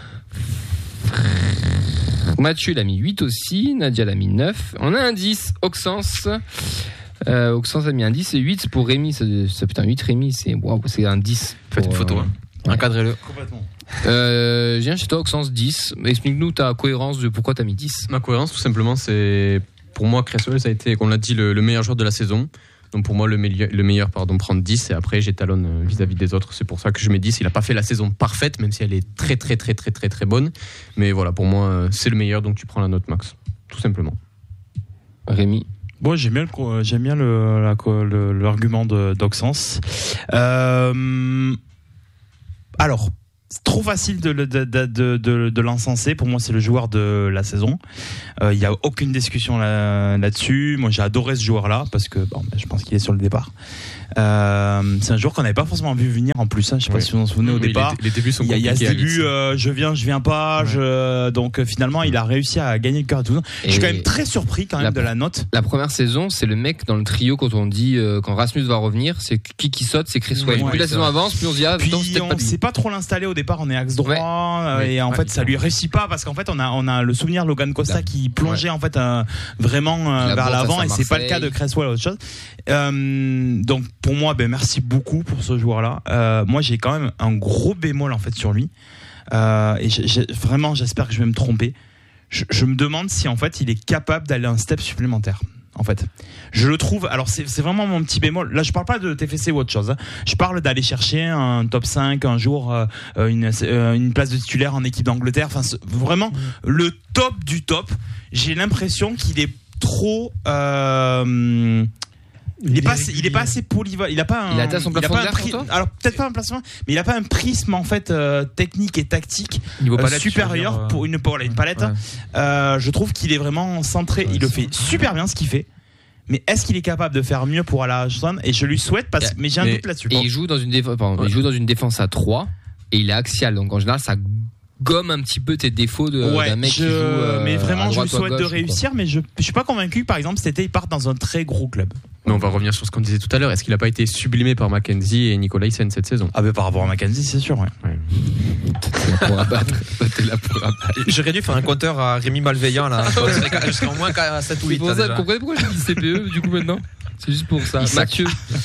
Mathieu il a mis huit aussi, Nadia il a mis neuf. On a un dix, Auxence. Euh, Auxence a mis un dix et huit pour Rémi. Ça, ça, putain, huit Rémi, c'est, waouh, c'est un dix. faites une pour, photo. euh, hein. Encadrez-le. Complètement. Euh, je viens chez toi, Auxence dix. Explique-nous ta cohérence de pourquoi t'as mis dix. Ma cohérence, tout simplement, c'est pour moi, Cresswell, ça a été, comme on l'a dit, le, le meilleur joueur de la saison. Donc pour moi, le meilleur, le meilleur pardon, prendre dix et après j'étalonne euh, vis-à-vis des autres. C'est pour ça que je mets dix. Il n'a pas fait la saison parfaite, même si elle est très très très très très très bonne. Mais voilà, pour moi, euh, c'est le meilleur, donc tu prends la note max, tout simplement. Rémi. Bon, j'aime bien, le, j'aime bien le, la, le, l'argument de d'Oxens. Euh, alors, c'est trop facile de, de, de, de, de, de l'encenser. Pour moi, c'est le joueur de la saison. Il euh, n'y a aucune discussion là, là-dessus. Moi, j'ai adoré ce joueur-là parce que bon, je pense qu'il est sur le départ. Euh, c'est un joueur qu'on n'avait pas forcément vu venir en plus. Hein. Je ne sais oui. pas si vous vous en souvenez oui, au départ. Les, les débuts sont compliqués. Il y a, il y a ce début, euh, je viens, je viens pas. Ouais. Je, donc finalement, il a réussi à gagner le cœur de tout le monde. Je suis quand même très surpris quand même la, de la note. La première saison, c'est le mec dans le trio quand on dit euh, quand Rasmus va revenir, c'est qui qui saute, c'est Chris Wilde. Ouais, plus la saison avance, plus on se dit ah, puis non, on ne sait pas trop l'installer au départ. On est axe droit ouais. et en ouais, fait, ça lui réussit pas parce qu'en fait, on a on a le souvenir de Logan Costa la... qui plongeait ouais. en fait euh, vraiment euh, vers l'avant et c'est pas le cas de Cresswell ou autre chose. Euh, donc pour moi, ben merci beaucoup pour ce joueur-là. Euh, moi, j'ai quand même un gros bémol en fait sur lui. Euh, et j'ai, j'ai, vraiment, j'espère que je vais me tromper. Je, je me demande si en fait, il est capable d'aller un step supplémentaire. En fait, je le trouve. Alors, c'est, c'est vraiment mon petit bémol. Là, je parle pas de T F C ou autre chose. Hein. Je parle d'aller chercher un top cinq un jour, euh, une, euh, une place de titulaire en équipe d'Angleterre. Enfin, vraiment mmh. le top du top. J'ai l'impression qu'il est trop. Euh, Il est pas, assez, il est pas assez polyvalent. Il a pas un. Il a atteint son plafond de verre pri- Alors peut-être pas un placement, mais il a pas un prisme en fait euh, technique et tactique euh, supérieur dire, euh... pour une pour une palette. Ouais. Euh, je trouve qu'il est vraiment centré. Ouais, il le fait super bien ce qu'il fait. Mais est-ce qu'il est capable de faire mieux pour aller à Arsenal ? Et je lui souhaite, parce... yeah. mais j'ai un mais, doute là-dessus. Et il joue dans une défense. Pardon, ouais. Il joue dans une défense à trois et il est axial. Donc en général, ça gomme un petit peu tes défauts de, ouais, d'un mec je, qui joue euh, mais vraiment je lui souhaite gauche, de réussir, mais je, je suis pas convaincu par exemple cet été il part dans un très gros club. Mais on va revenir sur ce qu'on disait tout à l'heure. Est-ce qu'il n'a pas été sublimé par Mackenzie et Nicolaisen cette saison ? Ah ben par rapport à Mackenzie c'est sûr, ouais. ouais. T'es là pour abattre. T'es là pour abattre. J'aurais dû faire un compteur à Rémi Malveillant là. Je serais au moins à sept ou huit. C'est pour ça, vous comprenez pourquoi j'ai dit C P E du coup maintenant ? C'est juste pour ça. Mathieu.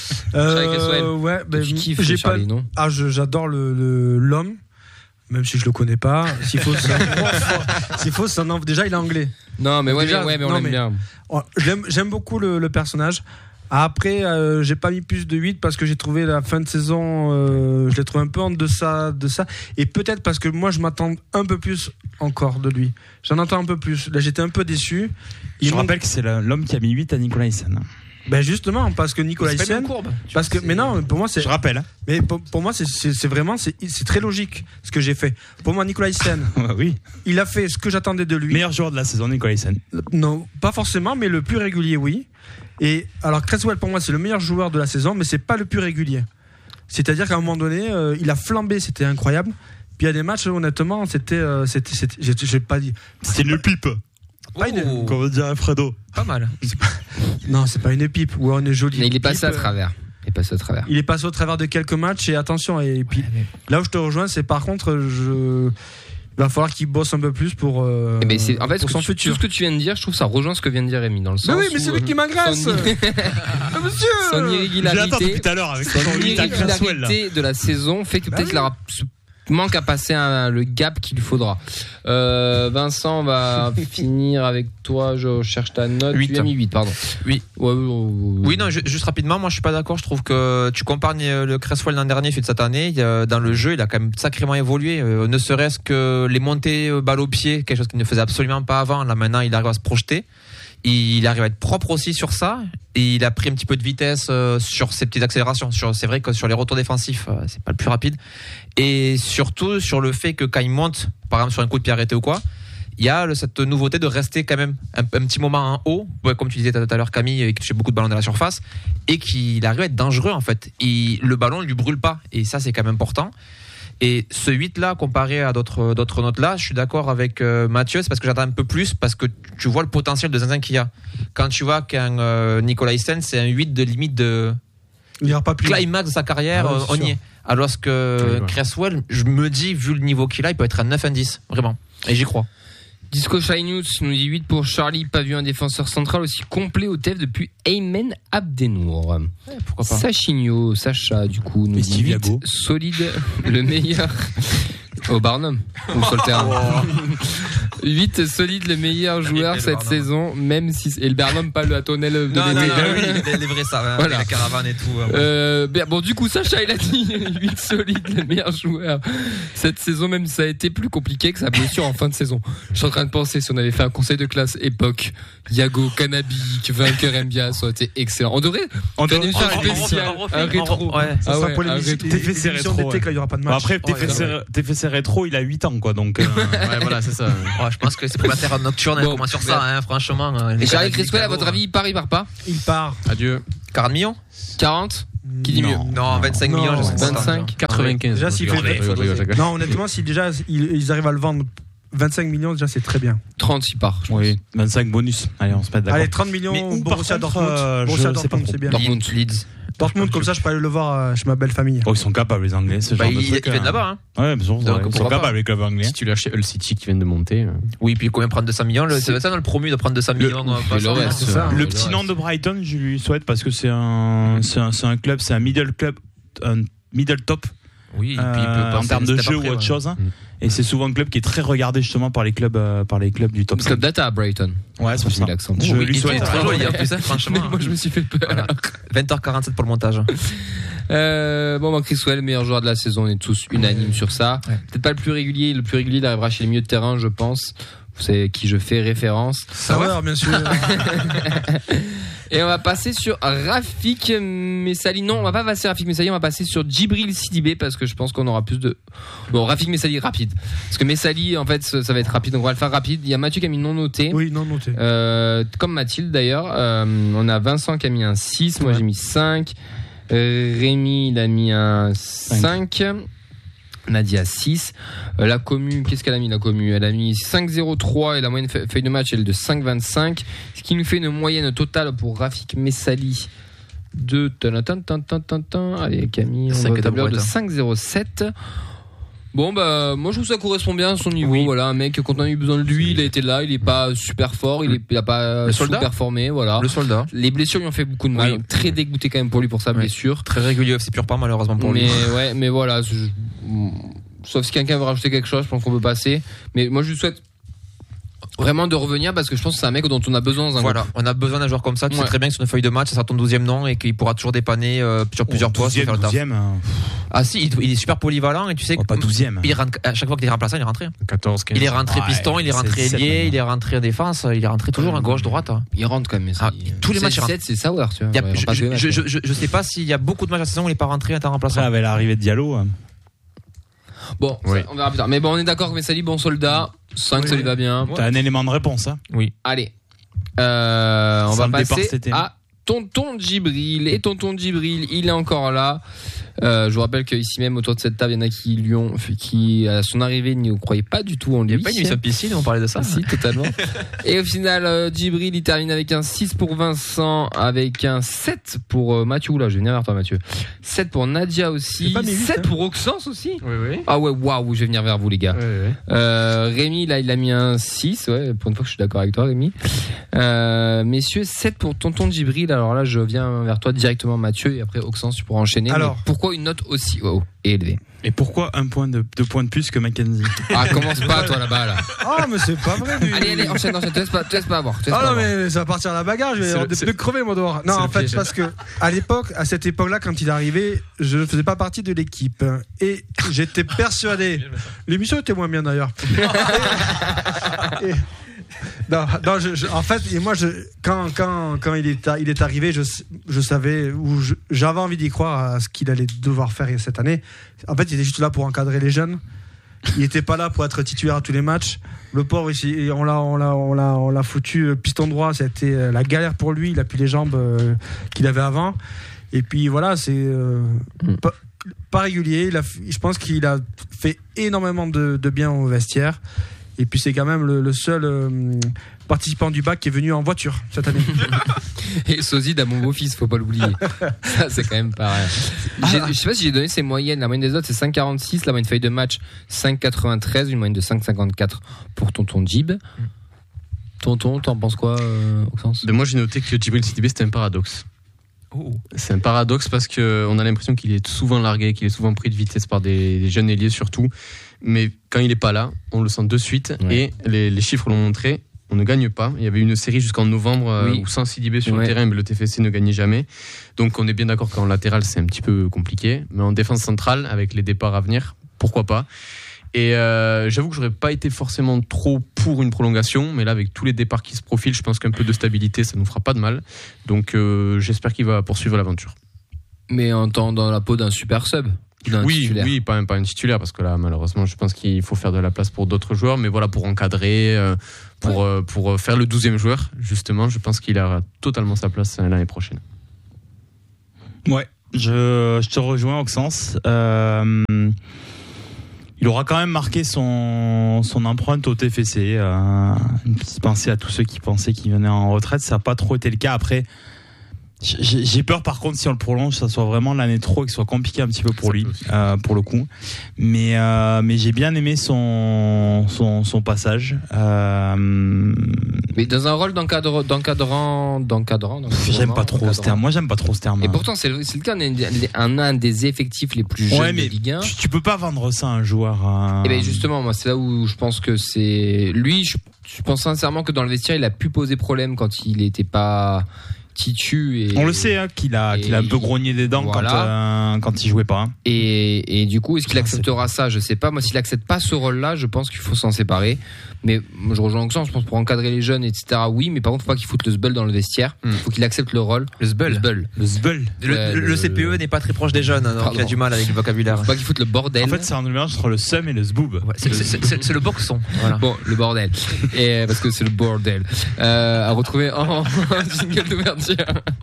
Euh, ouais, ben, tu kiffes j'ai Charlie, pas... non ? Ah, je, j'adore le, le, l'homme. Même si je le connais pas, s'il faut, c'est un... s'il faut, c'est un... déjà il est anglais. Non, mais ouais, déjà, mais, ouais, mais on non, l'aime mais... bien. J'aime, j'aime beaucoup le, le personnage. Après, euh, j'ai pas mis plus de huit parce que j'ai trouvé la fin de saison, euh, je l'ai trouvé un peu en deçà de ça. Et peut-être parce que moi, je m'attends un peu plus encore de lui. J'en attends un peu plus. Là, j'étais un peu déçu. Il je me rappelle que c'est l'homme qui a mis huit à Nicolaisen. Ben justement parce que Nicolaisen parce que mais non pour moi c'est je rappelle hein. mais pour, pour moi c'est, c'est c'est vraiment c'est c'est très logique ce que j'ai fait. Pour moi Nicolaisen oui il a fait ce que j'attendais de lui. Meilleur joueur de la saison Nicolaisen. Non pas forcément mais le plus régulier oui. Et alors Cresswell pour moi c'est le meilleur joueur de la saison mais c'est pas le plus régulier. C'est-à-dire qu'à un moment donné euh, il a flambé, c'était incroyable. Puis il y a des matchs honnêtement c'était euh, c'était, c'était j'ai, j'ai pas dit c'est une pipe. Pas une... oh. Comment dire Fredo. Pas mal. C'est pas... Non, c'est pas une pipe. Ou on est joli. Mais il est passé pipe, à travers. Il est passé à travers. Il est passé au travers de quelques matchs et attention. Et puis ouais, mais... là où je te rejoins, c'est par contre, je... il va falloir qu'il bosse un peu plus pour. Euh... Mais c'est en fait pour ce son tu, futur. tout ce que tu viens de dire, je trouve ça rejoint ce que vient de dire Rémi dans le sens. Mais oui, mais c'est où, lui qui m'agresse. Son... ah, monsieur. Son irrégularité. Depuis tout à l'heure avec son irrégularité de la saison fait que bah peut-être oui. la manque à passer un, le gap qu'il faudra. Euh, Vincent, on va finir avec toi. Je cherche ta note. huit. Tu as mis huit, pardon. Oui. Ouais, ouais, ouais. Oui, non, juste rapidement, moi je suis pas d'accord. Je trouve que tu compares le Cresswell l'an dernier, celui de cette année. Dans le jeu, il a quand même sacrément évolué. Euh, ne serait-ce que les montées balle au pied, quelque chose qu'il ne faisait absolument pas avant. Là maintenant, il arrive à se projeter. Il arrive à être propre aussi sur ça et il a pris un petit peu de vitesse euh, sur ses petites accélérations. Sur, c'est vrai que sur les retours défensifs, euh, c'est pas le plus rapide. Et surtout sur le fait que quand il monte, par exemple sur un coup de pied arrêté ou quoi, il y a le, cette nouveauté de rester quand même un, un petit moment en haut, ouais, comme tu disais tout à l'heure Camille, qui touche beaucoup de ballons dans la surface et qu'il arrive à être dangereux en fait. Et le ballon ne lui brûle pas et ça c'est quand même important. Et ce huit là comparé à d'autres d'autres notes là, je suis d'accord avec euh, Mathieu, c'est parce que j'attends un peu plus parce que tu vois le potentiel de zinzin qu'il y a. Quand tu vois qu'un euh, Nicolaisen c'est un huit de limite de il ira pas plus climax de sa carrière, ah ouais, on y est. Alors que oui, Cresswell, je me dis vu le niveau qu'il a, il peut être un neuf un dix, vraiment. Et j'y crois. Disco Shy News nous dit huit pour Charlie, pas vu un défenseur central aussi complet au T F depuis Ayman Abdenour. Ouais, pourquoi pas. Sachinho, Sacha, du coup, nous dit huit, solide, le meilleur au Barnum ou sur le terrain. huit solide, le meilleur joueur cette saison, même si. Et le Bernum, pas le Atonel de Non, non, l'été. non, oui, les, les vrais, ça, hein, Voilà. la caravane et tout. hein, ouais. Euh, ben, bon, du coup, Sacha, il a dit huit solide, le meilleur joueur cette saison, même si ça a été plus compliqué que sa blessure en fin de saison. Je suis en train de penser, si on avait fait un conseil de classe époque, Yago, Canabi, vainqueur M B A, ça aurait été excellent. On devrait On faire une devrait- émission on- on- spéciale, on refait- un on- rétro. ouais. Ça Ah sera ouais, pour un l'émission rétro. T F C l'émission rétro, d'été ouais. quand il n'y aura pas de Bon, match. après, Oh, T F C, T F C rétro, il a huit ans, quoi. Donc, euh, Ouais, voilà, c'est ça. Ouais, je pense que c'est pour la terre nocturne, Bon, hein, comment sur ça, hein, franchement. hein, les Et Charlie Canadiens, Criswell, à votre Chicago, avis, il part, il part pas Il part. Adieu. quarante millions quarante Qui dit mieux Non. Non, vingt-cinq Non. millions, je sais pas. vingt-cinq quatre-vingt-quinze. Déjà, s'il Je fait- rigole, je rigole, je rigole, je rigole. Non, honnêtement, si déjà ils, ils arrivent à le vendre vingt-cinq millions, déjà c'est très bien. trente, il part. je pense. oui, vingt-cinq bonus. Allez, on se met d'accord. Allez, trente millions, Mais où, par Borussia contre, Dortmund. euh, Borussia je sais pas Dortmund, trop. c'est bien. Dortmund. Leeds. Dortmund, comme ça, je peux aller le voir euh, chez ma belle famille. Oh, ils sont capables, les Anglais, ce Bah, genre ils de ils truc. viennent hein. là-bas. Hein. Ouais, bien sûr, Donc, ouais, ils sont pourquoi pas. capables, les clubs anglais. Si tu lui achètes Hull City qui vient de monter. euh, Oui, puis combien prendre deux cents millions le- C'est- C'est ça dans le promu de prendre deux cents millions. euh, pas le cher, reste, hein. c'est ça. Le le petit reste. nom de Brighton, je lui souhaite parce que c'est un, c'est un, c'est un club, c'est un middle club, un middle top Oui, et puis il peut euh, passer en termes de step jeu après, ou autre ouais. chose. hein. Mm. Et c'est souvent un club qui est très regardé justement par les clubs, euh, par les clubs du top. Club Data à Brighton. Ouais, c'est J'ai pour ça. mis l'accent. Je Oui, lui il souhaite. est très joli en plus, hein, franchement. Moi, je me suis fait peur. Voilà. vingt heures quarante-sept pour le montage. Euh, bon, bah, Criswell, meilleur joueur de la saison, on est tous unanimes sur ça. Ouais. Peut-être pas le plus régulier, le plus régulier il arrivera chez les milieux de terrain, je pense. Vous savez qui je fais référence. Ça va, bien sûr. Et on va passer sur Rafik Messali. Non, on va pas passer sur Rafik Messali, on va passer sur Djibril Sidibé parce que je pense qu'on aura plus de. Bon, Rafik Messali rapide. Parce que Messali, en fait, ça va être rapide, donc on va le faire rapide. Il y a Mathieu qui a mis non noté. Oui, non, noté. Euh, comme Mathilde d'ailleurs. Euh, on a Vincent qui a mis un six, moi Ouais. j'ai mis cinq. Euh, Rémi il a mis un cinq. Nadia six. Euh, la commu, qu'est-ce qu'elle a mis la commu? Elle a mis cinq zéro trois et la moyenne feuille de match elle est de cinq vingt-cinq. Ce qui nous fait une moyenne totale pour Rafik Messali de. Allez Camille, on cinq va au tableur de étoiles. cinq zéro sept. Bon bah moi je trouve que ça correspond bien à son niveau. Oui. Voilà, un mec quand on a eu besoin de lui, il a été là, il est pas super fort, il, est, il a pas Le soldat sous-performé, voilà. Le soldat. Les blessures lui ont fait beaucoup de mal, Oui. très dégoûté quand même pour lui pour sa Oui. blessure. Très régulier, c'est pur pas malheureusement pour mais lui. ouais, mais voilà, je- sauf si quelqu'un veut rajouter quelque chose, je pense qu'on peut passer. Mais moi je lui souhaite vraiment de revenir parce que je pense que c'est un mec dont on a besoin dans un Voilà, groupe. on a besoin d'un joueur comme ça. Tu Ouais. sais très bien que sur une feuille de match, ça sera ton douzième nom et qu'il pourra toujours dépanner euh, sur plusieurs postes. douzième, faire le taf. douzième, hein. Ah si, il, il est super polyvalent et tu sais Oh, pas douzième. il rentre, à chaque fois qu'il est remplaçant, il est rentré. quatorze, quinze. Il est rentré Ouais, piston, il est c'est rentré sept ailier, maintenant. il est rentré en défense, il est rentré toujours à gauche, droite. hein. Il rentre quand même. mais Ah, c'est- tous les sept, matchs, il rentre. sept, c'est sour, tu vois. Il y a- Ouais, il je, rentre pas tous les matchs, je, je, ouais. je, je sais pas s'il y a beaucoup de matchs à la saison où il est pas rentré en temps Après, remplaçant. avec l'arrivée de Diallo. hein. Bon, Oui. ça, on verra plus tard. Mais bon, on est d'accord que Messali, bon soldat. cinq, ça lui va bien. T'as un élément de réponse, hein. Oui. Allez, euh, on Sans va le départ, passer c'était- à Tonton Djibril. Et Tonton Djibril, il est encore là. Euh, je vous rappelle qu'ici même autour de cette table, il y en a qui lui ont, qui à son arrivée ne croyaient pas du tout en Il lui. n'y a pas une émission piscine, on parlait de ça. Ah, si, totalement. Et au final, euh, Djibril, il termine avec un six pour Vincent, avec un sept pour euh, Mathieu. Oula, je vais venir vers toi, Mathieu. sept pour Nadia aussi. C'est pas mes huit, sept hein. pour Oxens aussi. Oui, oui. Ah ouais, waouh, je vais venir vers vous, les gars. Oui, oui. Euh, Rémi, là, il a mis un six. Ouais, pour une fois que je suis d'accord avec toi, Rémi. Euh, messieurs, sept pour Tonton Djibril. Alors là, je viens vers toi directement, Mathieu, et après Oxens, tu pourras enchaîner. Alors. Mais pourquoi une note aussi haut et élevée? Et pourquoi un point de, deux points de plus que Mackenzie? Ah, commence pas, toi, là-bas, là. Ah, mais c'est pas vrai, lui. Allez, allez, enchaîne, enchaîne. Te laisse pas, te laisse pas avoir. te laisse Ah pas non, avoir. mais ça va partir à la bagarre, je vais C'est avoir le- des c'est- pneus crevés, moi, dehors. Non, c'est en le fait, piège. parce que à l'époque, à cette époque-là, quand il est arrivé, je ne faisais pas partie de l'équipe. Et j'étais persuadé. L'émission était moins bien, d'ailleurs. Et- et- non, non, je- je- en fait, et moi, je, quand, quand, quand il, est, il est arrivé, je, je savais, ou je- j'avais envie d'y croire à ce qu'il allait devoir faire cette année. En fait, il était juste là pour encadrer les jeunes. Il n'était pas là pour être titulaire à tous les matchs. Le pauvre, ici, on l'a, on l'a, on l'a, on l'a foutu euh, piston droit. C'était euh, la galère pour lui. Il a plus les jambes euh, qu'il avait avant. Et puis voilà, c'est euh, Mm. pas, pas régulier. Il a, je pense qu'il a fait énormément de, de bien au vestiaire. Et puis c'est quand même le, le seul euh, participant du bac qui est venu en voiture cette année. Et Sosie à mon beau-fils, faut pas l'oublier. Ça, c'est quand même pas rien. J'ai- Je sais pas si j'ai donné ses moyennes. La moyenne des autres, c'est cinq virgule quarante-six. La moyenne feuille de match, cinq virgule quatre-vingt-treize. Une moyenne de cinq virgule cinquante-quatre pour Tonton Djib. Tonton, t'en penses quoi, euh, Oxens? Ben, moi, j'ai noté que Djibril Sidibé, c'était un paradoxe. Oh. C'est un paradoxe parce qu'on a l'impression qu'il est souvent largué, qu'il est souvent pris de vitesse par des, des jeunes ailiers surtout. Mais quand il n'est pas là, on le sent de suite. Ouais. Et les, les chiffres l'ont montré, on ne gagne pas. Il y avait une série jusqu'en novembre oui. où sans Sidibé sur ouais. le terrain, mais le T F C ne gagnait jamais. Donc on est bien d'accord qu'en latéral, c'est un petit peu compliqué. Mais en défense centrale, avec les départs à venir, pourquoi pas. Et euh, j'avoue que j'aurais pas été forcément trop pour une prolongation, mais là avec tous les départs qui se profilent, je pense qu'un peu de stabilité, ça nous fera pas de mal. Donc euh, j'espère qu'il va poursuivre l'aventure. Mais en temps dans la peau d'un super sub. D'un oui, titulaire. oui, pas un, pas un titulaire parce que là malheureusement, je pense qu'il faut faire de la place pour d'autres joueurs, mais voilà pour encadrer, euh, pour ouais. euh, pour faire le douzième joueur justement, je pense qu'il aura totalement sa place l'année prochaine. Ouais, je je te rejoins Auxence. Euh... Il aura quand même marqué son, son empreinte au T F C. Euh, une petite pensée à tous ceux qui pensaient qu'il venait en retraite. Ça n'a pas trop été le cas. Après, j'ai, j'ai peur par contre si on le prolonge, ça soit vraiment l'année trop et que ce soit compliqué un petit peu pour lui, euh, pour le coup. Mais, euh, mais j'ai bien aimé son, son, son passage. Euh, mais dans un rôle d'encadre, d'encadrant, d'encadrant, d'encadrant. J'aime pas trop ce terme. Moi, j'aime pas trop ce terme. Et pourtant, c'est le, c'est le cas d'un un des effectifs les plus jeunes ouais, mais de Ligue un. Tu, tu peux pas vendre ça à un joueur. Euh... Et ben justement, moi, c'est là où je pense que c'est lui. Je, je pense sincèrement que dans le vestiaire, il a pu poser problème quand il était pas. Titu et on le sait hein, qu'il a qu'il a un peu grogné des dents voilà. quand euh, quand il jouait pas hein. et et du coup est-ce qu'il acceptera ça, je sais pas. Moi s'il accepte pas ce rôle là, je pense qu'il faut s'en séparer. Mais moi, je rejoins Auxence, je pense pour encadrer les jeunes etc, oui, mais par contre faut pas qu'il foute le zbeul dans le vestiaire. Il mm. faut qu'il accepte le rôle. Le zbeul le zbeul le zbeul le, le, le, le C P E n'est pas très proche des jeunes hein, donc il a du mal avec le vocabulaire. Faut pas qu'il foute le bordel. En fait c'est un mélange entre le seum et le zboob. Ouais, c'est, c'est, c'est, c'est, c'est le boxon voilà. Bon le bordel et parce que c'est le bordel euh, à retrouver en jingle d'ouverture.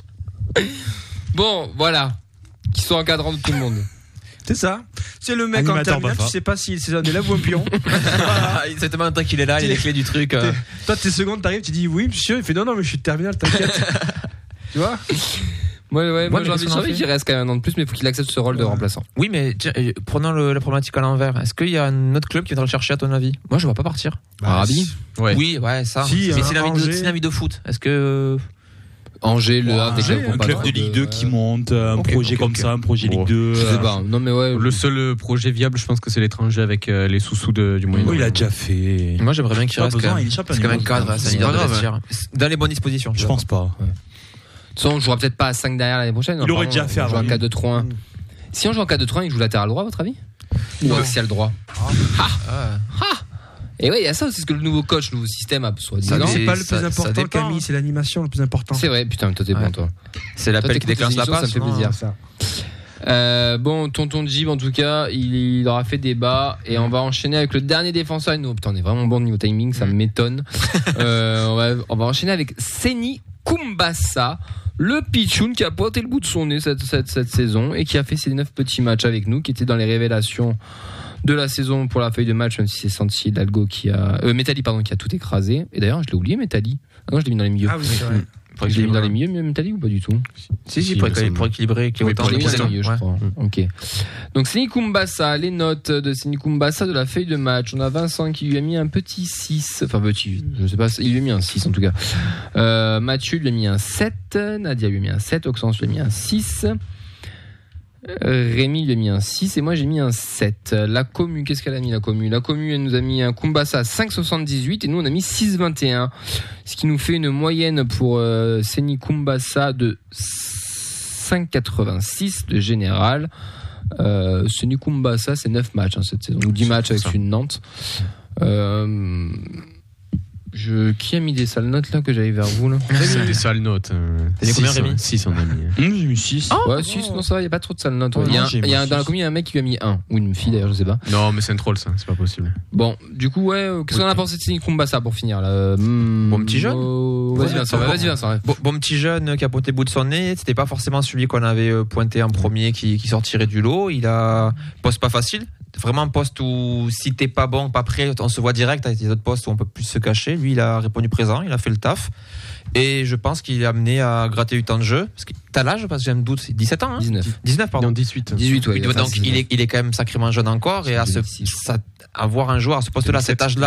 Bon, voilà. Qui sont encadrants de tout le monde. C'est ça. C'est le mec animateur en terminale, tu sais pas s'il c'est un élève ou un pion. Voilà. Il sait tellement longtemps qu'il est là, il a les clés du truc. Euh. Toi, tes secondes, t'arrives, tu dis oui, monsieur. Il fait non, non, mais je suis de terminale, t'inquiète. Tu vois. Ouais, ouais, moi, j'ai envie de savoir qu'il reste quand même un an de plus, mais il faut qu'il accepte ce rôle ouais. de remplaçant. Oui, mais tiens, prenons le, la problématique à l'envers. Est-ce qu'il y a un autre club qui viendra le chercher à ton avis? Moi, je ne vois pas partir. Bah, Arabi ouais. Oui, ouais, ça. Si, mais hein, c'est une avis de, de foot. Est-ce que. Angers, le Havre, ouais, un club de Ligue deux qui monte, un okay, projet okay, comme okay. ça, un projet Ligue deux. Je sais pas. Non mais ouais. Le seul projet viable, je pense que c'est l'étranger avec euh, les sous-sous de, du Moyen-Orient. Oui, il a déjà fait. Moi, j'aimerais bien qu'il reste. Besoin, il c'est quand même cadre, ça leader de vestiaire. Dans les bonnes dispositions. Je pense pas. De toute façon, on jouera peut-être pas à cinq derrière l'année prochaine. Il aurait déjà fait avant. On joue en quatre deux trois un. Si on joue en quatre deux trois un, il joue latéral droit, à votre avis? Ou axial droit? Ah. Ah. Et ouais, il y a ça aussi, parce que le nouveau coach, le nouveau système a soit ça, c'est pas le plus important, Camille, c'est l'animation le plus important. C'est vrai, putain, toi t'es bon, toi. C'est l'appel qui déclenche la passe. Ça me fait plaisir, ça. Euh, bon, tonton Jib, en tout cas, il, il aura fait débat et on va enchaîner avec le dernier défenseur. Nous, putain, on est vraiment bon au niveau timing, ça m'étonne. euh, on, va, on va enchaîner avec Seny Koumbassa, le pitchoun qui a pointé le bout de son nez cette, cette, cette saison et qui a fait ses neuf petits matchs avec nous, qui était dans les révélations de la saison pour la feuille de match, même si c'est Santi Hidalgo qui a euh, Metalli pardon qui a tout écrasé. Et d'ailleurs je l'ai oublié Metalli. Ah non, je l'ai mis dans les milieux. Ah oui, c'est vrai. Je l'ai mis dans les milieux Metalli ou pas du tout? Si si, pour, pour équilibrer qui oui, pour les milieux, je ouais. crois. Mmh. OK. Donc Seny Koumbassa, les notes de Seny Koumbassa de la feuille de match. On a Vincent qui lui a mis un petit six, enfin petit, je sais pas, il lui a mis un six en tout cas. Euh, Mathieu lui a mis un sept, Nadia lui a mis un sept, Auxence lui a mis un six. Euh, Rémi lui a mis un six et moi j'ai mis un sept. La commu, qu'est-ce qu'elle a mis la commu? La commu elle nous a mis un Koumbassa à cinq virgule soixante-dix-huit et nous on a mis six virgule vingt et un, ce qui nous fait une moyenne pour euh, Seny Koumbassa de cinq virgule quatre-vingt-six de général. euh, Seny Koumbassa c'est neuf matchs hein, cette saison, ou dix matchs avec une Nantes. euh, Je... Qui a mis des sales notes là que j'avais vers vous là? C'est des sales notes. Euh... T'as mis combien, Rémi? six on a mis. Mmh, j'ai mis six. Oh, ouais, six, non, ça va, il n'y a pas trop de sales notes. Ouais. Il y a, un, il y a dans la commune, il y a un mec qui lui a mis un, ou une fille d'ailleurs, je sais pas. Non, mais c'est un troll ça, c'est pas possible. Bon, du coup, ouais, qu'est-ce qu'on a pensé de Seny Koumbassa pour finir là? Mmh, Bon petit jeune oh, Vas-y, Vincent, bon, vas-y, Vincent. Bon, bon petit jeune qui a pointé le bout de son nez, c'était pas forcément celui qu'on avait pointé en premier qui, qui sortirait du lot. Il a poste pas facile. Vraiment un poste où si t'es pas bon, pas prêt, on se voit direct. Avec les autres postes où on peut plus se cacher. Lui, il a répondu présent, il a fait le taf. Et je pense qu'il est amené à gratter du temps de jeu. Parce que t'as l'âge, parce que j'ai un doute, c'est dix-sept ans, hein? dix-neuf. dix-neuf, pardon. Non, dix-huit. dix-huit, ouais. Donc, il est, il est quand même sacrément jeune encore. Et à ce, ça, avoir un joueur à ce poste-là, à cet âge-là, prêt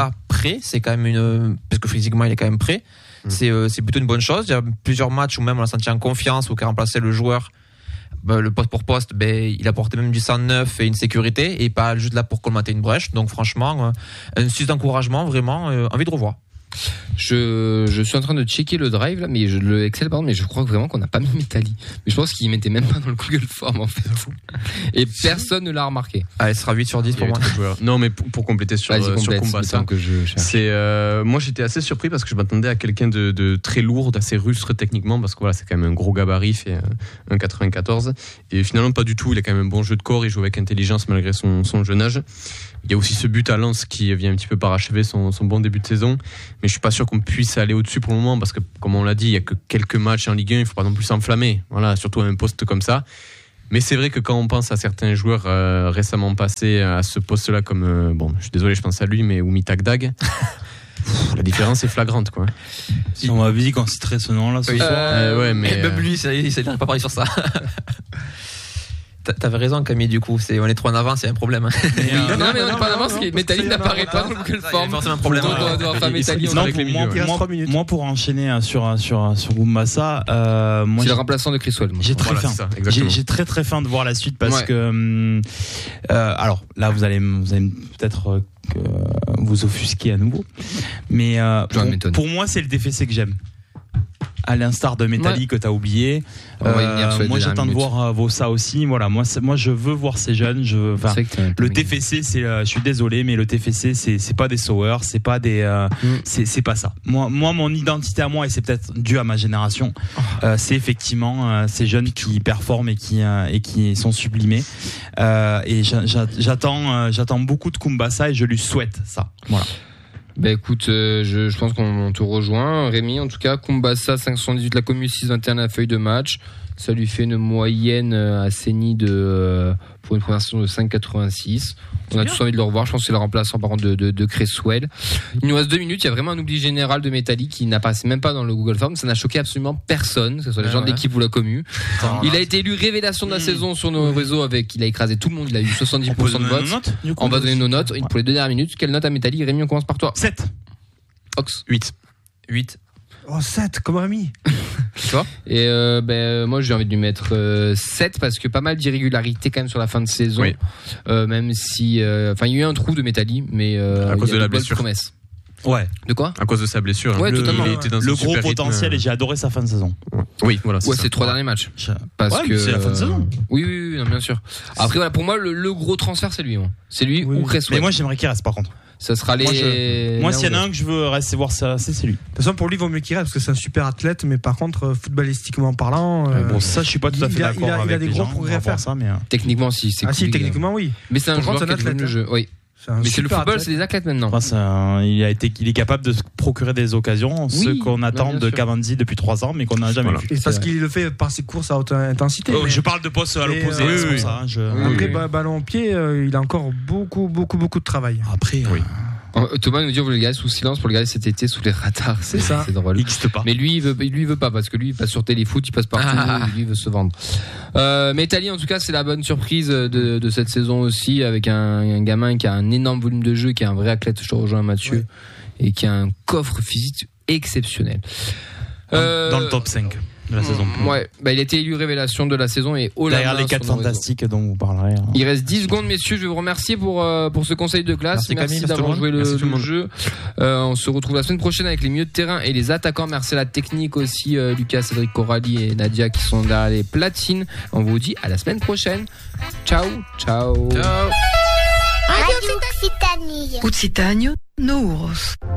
prêt, c'est quand même une parce que physiquement il est quand même prêt. Mmh. C'est euh, c'est plutôt une bonne chose. Il y a plusieurs matchs où même on l'a senti en confiance, où il a remplacé le joueur. Ben, le poste pour poste, ben, il apportait même du sang neuf et une sécurité et pas juste là pour colmater une brèche. Donc franchement, euh, un suite d'encouragement, vraiment euh, envie de revoir. Je, je suis en train de checker le drive là, mais je, le Excel pardon, mais je crois vraiment qu'on n'a pas mis Metalli. Mais je pense qu'il mettait même pas dans le Google Form en fait. Et personne ne l'a remarqué. Ah, elle sera huit sur dix pour moi. Non, mais pour, pour compléter sur, Vas-y, euh, sur Kumbasa, que je c'est euh, moi j'étais assez surpris parce que je m'attendais à quelqu'un de, de très lourd, d'assez rustre techniquement parce que voilà c'est quand même un gros gabarit, fait un mètre quatre-vingt-quatorze et finalement pas du tout. Il a quand même un bon jeu de corps, il joue avec intelligence malgré son, son jeune âge. Il y a aussi ce but à Lens qui vient un petit peu parachever son, son bon début de saison, mais je suis pas sûr qu'on puisse aller au-dessus pour le moment parce que, comme on l'a dit, il y a que quelques matchs en Ligue un, il faut pas non plus s'enflammer. Voilà, surtout à un poste comme ça. Mais c'est vrai que quand on pense à certains joueurs euh, récemment passés à ce poste-là, comme euh, bon, je suis désolé, je pense à lui, mais Oumi Tagdag. La différence est flagrante, quoi. Si on m'avait dit qu'on citerait ce nom-là ce oui. soir. Euh, ouais, mais même lui, ça, il n'arrive pas parler sur ça. T'avais raison, Camille, du coup. C'est, on est trop en avance, il y a un problème. Oui, non, non, mais on est pas en avance, Metalli n'apparaît pas dans le Google Form. Il y a forcément un problème. Donc, on doit faire Metalli. Non, pour moi, moi, moi, pour enchaîner sur, sur, sur Kumbasa, euh, moi, c'est le remplaçant de Chris Wall. J'ai très voilà, faim. Ça, j'ai, j'ai très très faim de voir la suite parce ouais. que, euh, alors là, vous allez, vous allez peut-être euh, que, vous offusquer à nouveau. Mais, euh, pour, pour moi, c'est le D F C que j'aime. À l'instar de Metalli ouais. que t'as oublié. Euh, moi, j'attends de voir euh, vos ça aussi. Voilà, moi, moi, je veux voir ces jeunes. Je, enfin, le T F C, c'est, euh, je suis désolé, mais le T F C, c'est, c'est pas des Sauers, c'est pas des, euh, mm. c'est, c'est pas ça. Moi, moi, mon identité à moi, et c'est peut-être dû à ma génération, oh. euh, c'est effectivement euh, ces jeunes qui performent et qui euh, et qui sont sublimés. Euh, et j'a, j'a, j'attends, euh, j'attends beaucoup de Kumbasa et je lui souhaite ça. Voilà. Bah écoute, euh, je, je pense qu'on te rejoint, Rémi. En tout cas, Kumbasa cinq cent soixante-dix-huit, la commune six vingt et un à feuille de match. Ça lui fait une moyenne à Séni de euh, pour une première saison de cinq virgule quatre-vingt-six. On a tous envie de le revoir. Je pense que c'est le remplaçant par contre de, de, de Cresswell. Il nous reste deux minutes. Il y a vraiment un oubli général de Metalli qui n'apparaissait même pas dans le Google Form. Ça n'a choqué absolument personne, que ce soit les ah gens ouais. de l'équipe ou la commu. Attends, il a été élu révélation de la mmh. saison sur nos réseaux avec. Il a écrasé tout le monde. Il a eu soixante-dix pour cent de votes. Notes, coup, on va donner nos notes ouais. pour les deux dernières minutes. Quelle note à Metalli? Rémi, on commence par toi. sept. Ox. huit. huit. Oh, sept, comme Rémi. Tu vois? Et euh, ben, moi, j'ai envie de lui mettre euh, sept parce que pas mal d'irrégularités quand même sur la fin de saison. Oui. Euh, même si. Enfin, euh, il y a eu un trou de Metalli, mais. Euh, à cause il y a de la de blessure. Promesses. Ouais. De quoi? À cause de sa blessure. Ouais, le, totalement. Il était dans le gros potentiel rythme. Et j'ai adoré sa fin de saison. Oui, voilà. C'est ouais, c'est trois ouais. derniers matchs. Parce ouais, que c'est la fin de saison. Oui, oui, oui, non, bien sûr. Après, voilà, pour moi, le, le gros transfert, c'est lui. Moi. C'est lui oui. ou Cresswell. Mais moi, j'aimerais qu'il reste, par contre. Ça sera les. Moi, je... moi s'il y en a un que je veux rester voir, ça, c'est celui. De toute façon, pour lui, il vaut mieux qu'il reste parce que c'est un super athlète, mais par contre, footballistiquement parlant. Euh, bon, ça, je suis pas tout à fait il a, d'accord il a, avec il a des gros gens, progrès à faire. Ça, mais... Techniquement, si. C'est ah, cool, si, techniquement, oui. Mais c'est un joueur qui aime le jeu. Oui. C'est mais c'est le football, athlète. C'est des athlètes maintenant. Enfin, un, il a été, il est capable de se procurer des occasions, oui, ce qu'on attend de Cavandi depuis trois ans, mais qu'on n'a jamais voilà. vu. Et parce qu'il le fait par ses courses à haute intensité. Oh, je parle de poste à l'opposé, euh, c'est pour ça. Hein, je... oui, Après, oui. ballon au pied, euh, il a encore beaucoup, beaucoup, beaucoup de travail. Après, oui. Euh... Thomas nous dit on veut le garder sous silence pour le garder cet été sous les radars. C'est, c'est ça. C'est drôle. Il n'existe pas. Mais lui, il veut, lui, il veut pas parce que lui, il passe sur Téléfoot, il passe partout, ah. lui, il veut se vendre. Euh, Metalli, en tout cas, c'est la bonne surprise de, de cette saison aussi, avec un, un gamin qui a un énorme volume de jeu, qui est un vrai athlète. Je te rejoins, Mathieu, ouais. et qui a un coffre physique exceptionnel. Dans, euh, dans le top cinq. De la mmh, saison. Ouais, bah il a été élu révélation de la saison et au derrière les quatre fantastiques dont vous parlerez. Hein. Il reste dix secondes, messieurs. Je vais vous remercier pour euh, pour ce conseil de classe. Merci, merci Camille, d'avoir joué le, le jeu. Euh, on se retrouve la semaine prochaine avec les milieux de terrain et les attaquants. Merci à la technique aussi, euh, Lucas, Cédric, Coralie et Nadia qui sont derrière les platines. On vous dit à la semaine prochaine. Ciao, ciao. Ciao. Radio Occitanie. Occitanie, Nouros.